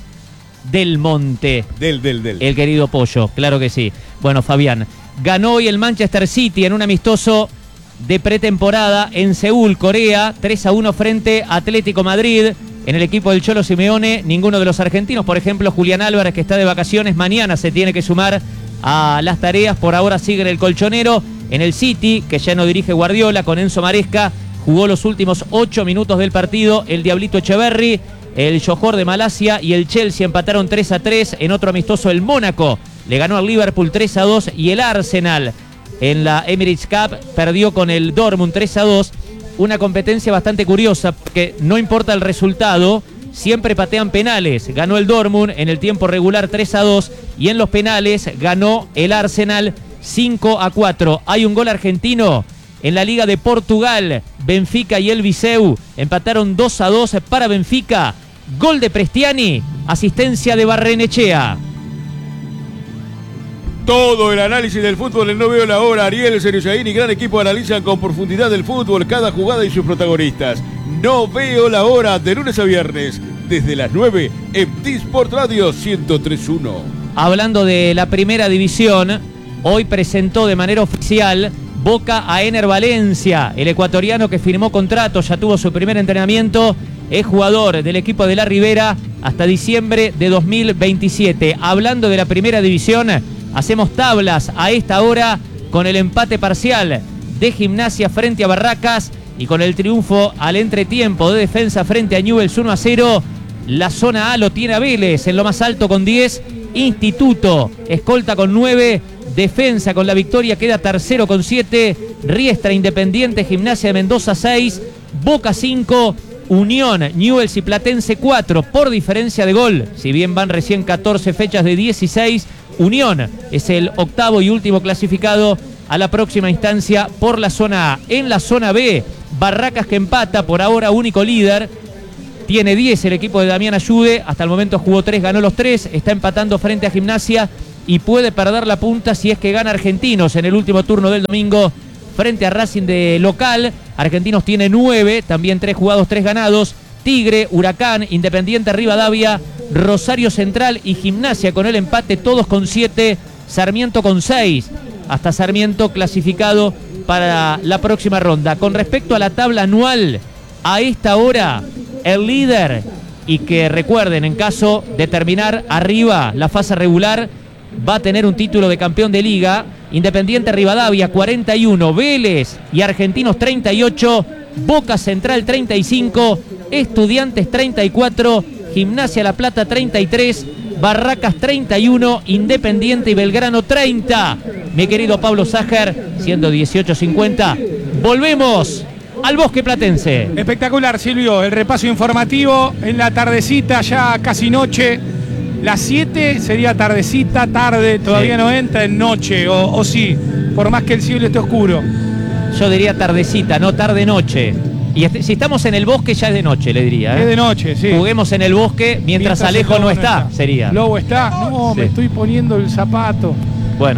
Del Monte. Del, del, del. El querido Pollo, claro que sí. Bueno, Fabián, ganó hoy el Manchester City en un amistoso de pretemporada en Seúl, Corea, tres a uno frente a Atlético Madrid. En el equipo del Cholo Simeone, ninguno de los argentinos, por ejemplo, Julián Álvarez, que está de vacaciones, mañana se tiene que sumar a las tareas. Por ahora sigue en el colchonero. En el City, que ya no dirige Guardiola, con Enzo Maresca, jugó los últimos ocho minutos del partido el Diablito Echeverry, el Johor de Malasia y el Chelsea empataron tres a tres. En otro amistoso, el Mónaco le ganó al Liverpool tres a dos y el Arsenal en la Emirates Cup perdió con el Dortmund tres a dos. Una competencia bastante curiosa, porque no importa el resultado, siempre patean penales. Ganó el Dortmund en el tiempo regular tres a dos y en los penales ganó el Arsenal cinco a cuatro. Hay un gol argentino en la Liga de Portugal. Benfica y el Viseu empataron dos a dos para Benfica. Gol de Prestiani, asistencia de Barrenechea. Todo el análisis del fútbol en No Veo la Hora. Ariel Serioyaín y gran equipo analizan con profundidad el fútbol, cada jugada y sus protagonistas. No Veo la Hora, de lunes a viernes, desde las nueve en T-Sport Radio ciento tres punto uno. hablando de la primera división, hoy presentó de manera oficial Boca a Ener Valencia, el ecuatoriano que firmó contrato, ya tuvo su primer entrenamiento, es jugador del equipo de La Ribera hasta diciembre de dos mil veintisiete. Hablando de la primera división, hacemos tablas a esta hora con el empate parcial de Gimnasia frente a Barracas y con el triunfo al entretiempo de Defensa frente a Newell's uno a cero. La zona A lo tiene a Vélez en lo más alto con diez, Instituto escolta con nueve, Defensa con la victoria queda tercero con siete, Riestra, Independiente, Gimnasia de Mendoza seis, Boca cinco, Unión, Newell's y Platense cuatro por diferencia de gol. Si bien van recién catorce fechas de dieciséis, Unión es el octavo y último clasificado a la próxima instancia por la zona A. En la zona B, Barracas que empata, por ahora único líder, tiene diez el equipo de Damián Ayude, hasta el momento jugó tres, ganó los tres, está empatando frente a Gimnasia y puede perder la punta si es que gana Argentinos en el último turno del domingo frente a Racing de local. Argentinos tiene nueve, también tres jugados, tres ganados. Tigre, Huracán, Independiente Rivadavia, Rosario Central y Gimnasia con el empate, todos con siete, Sarmiento con seis. Hasta Sarmiento clasificado para la próxima ronda. Con respecto a la tabla anual, a esta hora, el líder, y que recuerden, en caso de terminar arriba la fase regular, va a tener un título de campeón de liga. Independiente Rivadavia cuarenta y uno, Vélez y Argentinos treinta y ocho, Boca Central treinta y cinco, Estudiantes treinta y cuatro, Gimnasia La Plata treinta y tres, Barracas treinta y uno, Independiente y Belgrano treinta. Mi querido Pablo Ságer, siendo dieciocho cincuenta, volvemos al Bosque Platense. Espectacular, Silvio, el repaso informativo en la tardecita, ya casi noche. Las siete sería tardecita, tarde, todavía sí. No entra en noche, o, o sí, por más que el cielo esté oscuro. Yo diría tardecita, no tarde-noche. Y este, si estamos en el bosque ya es de noche, le diría. ¿eh? Es de noche, sí. Juguemos en el bosque mientras, mientras Alejo no está, no está, sería. Lobo está, no, sí. Me estoy poniendo el zapato. Bueno.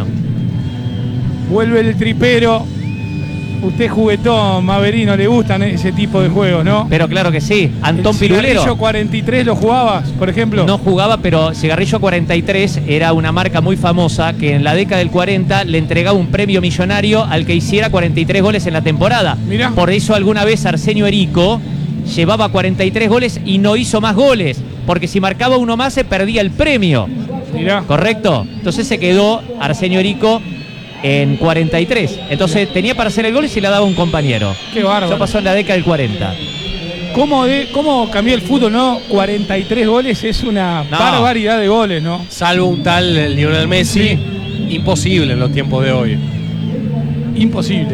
Vuelve el tripero. Usted juguetón, Maverino, le gustan ese tipo de juegos, ¿no? Pero claro que sí. Antón ¿El Pirulero. ¿Cigarrillo cuarenta y tres lo jugabas, por ejemplo? No jugaba, pero Cigarrillo cuarenta y tres era una marca muy famosa que en la década del cuarenta le entregaba un premio millonario al que hiciera cuarenta y tres goles en la temporada. Mirá. Por eso alguna vez Arsenio Erico llevaba cuarenta y tres goles y no hizo más goles, porque si marcaba uno más se perdía el premio. Mirá. ¿Correcto? Entonces se quedó Arsenio Erico en cuarenta y tres. Entonces tenía para hacer el gol y se la daba un compañero. Qué bárbaro. Eso pasó en la década del cuarenta. ¿Cómo, de, cómo cambió el fútbol, no? cuarenta y tres goles es una no. barbaridad de goles, ¿no? Salvo un tal Lionel Messi, sí. Imposible en los tiempos de hoy. Imposible.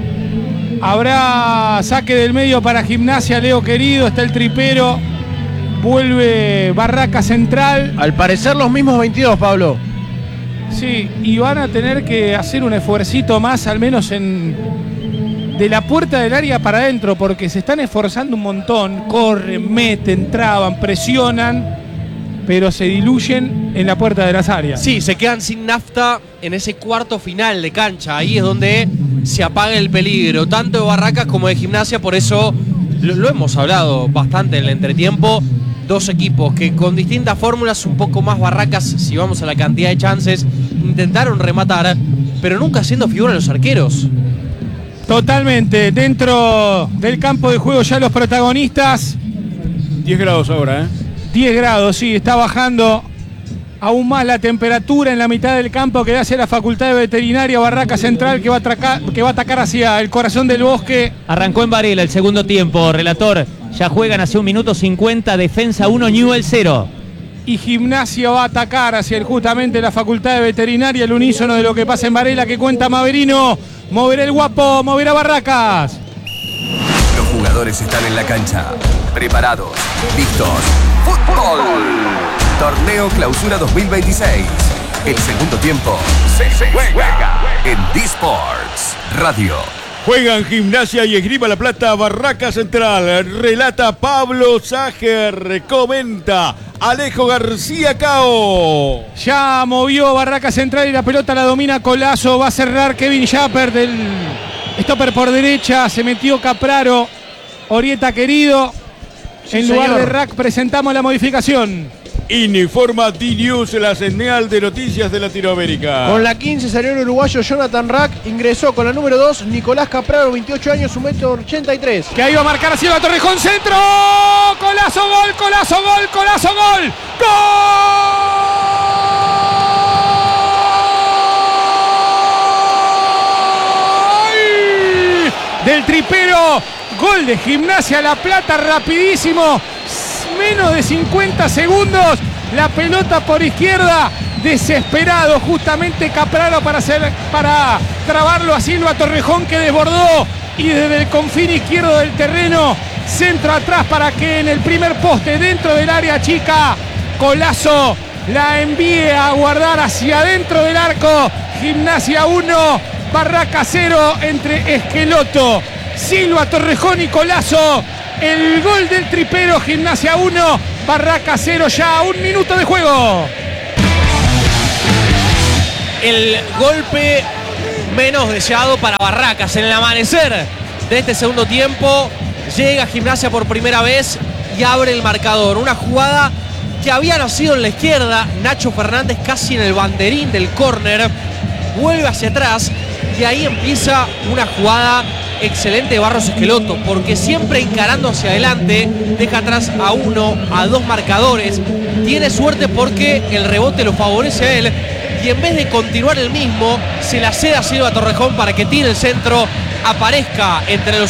Habrá saque del medio para Gimnasia, Leo querido, está el tripero. Vuelve Barraca Central. Al parecer los mismos veintidós, Pablo. Sí, y van a tener que hacer un esfuercito más, al menos en de la puerta del área para adentro, porque se están esforzando un montón, corren, meten, traban, presionan, pero se diluyen en la puerta de las áreas. Sí, se quedan sin nafta en ese cuarto final de cancha, ahí es donde se apaga el peligro, tanto de Barracas como de Gimnasia, por eso lo, lo hemos hablado bastante en el entretiempo. Dos equipos que con distintas fórmulas, un poco más Barracas, si vamos a la cantidad de chances, intentaron rematar, pero nunca haciendo figura los arqueros. Totalmente, dentro del campo de juego ya los protagonistas. diez grados ahora, ¿eh? diez grados, sí, está bajando aún más la temperatura en la mitad del campo que hace la Facultad de Veterinaria Barraca Central, que va a atacar, que va a atacar hacia el corazón del bosque. Arrancó en Varela el segundo tiempo, relator. Ya juegan hace un minuto cincuenta, Defensa uno, Newell's cero. Y Gimnasia va a atacar hacia el, justamente la Facultad de Veterinaria, el unísono de lo que pasa en Varela, que cuenta Maverino. Moverá el guapo, moverá Barracas. Los jugadores están en la cancha, preparados, listos. ¡Fútbol! Torneo Clausura dos mil veintiséis. El segundo tiempo se juega en D-Sports Radio. Juegan Gimnasia y Esgrima La Plata, Barraca Central. Relata Pablo Ságer. Comenta Alejo García Cao. Ya movió Barraca Central y la pelota la domina Colazo. Va a cerrar Kevin Schapper del stopper por derecha. Se metió Capraro. Orieta querido. Sí, en lugar señor. de Rack presentamos la modificación. Informa D-News, la señal de noticias de Latinoamérica. Con la quince salió el uruguayo Jonathan Rack, ingresó con la número dos Nicolás Capraro, veintiocho años, un metro ochenta y tres. Que ahí va a marcar a Silva Torrejón, centro, colazo, gol, colazo, gol, colazo, gol, gol del tripero, gol de Gimnasia La Plata, rapidísimo, menos de cincuenta segundos, la pelota por izquierda, desesperado justamente Capraro para, hacer, para trabarlo a Silva Torrejón, que desbordó y desde el confín izquierdo del terreno, centro atrás para que en el primer poste dentro del área chica, Colazo la envíe a guardar hacia adentro del arco. Gimnasia uno, Barracas cero entre Esqueloto, Silva Torrejón y Colazo. El gol del tripero, Gimnasia uno, Barracas cero, ya un minuto de juego. El golpe menos deseado para Barracas en el amanecer de este segundo tiempo. Llega Gimnasia por primera vez y abre el marcador. Una jugada que había nacido en la izquierda. Nacho Fernández casi en el banderín del córner. Vuelve hacia atrás y ahí empieza una jugada excelente de Barros Esqueloto, porque siempre encarando hacia adelante deja atrás a uno, a dos marcadores. Tiene suerte porque el rebote lo favorece a él y en vez de continuar el mismo, se la cede a Silva Torrejón para que tire el centro, aparezca entre los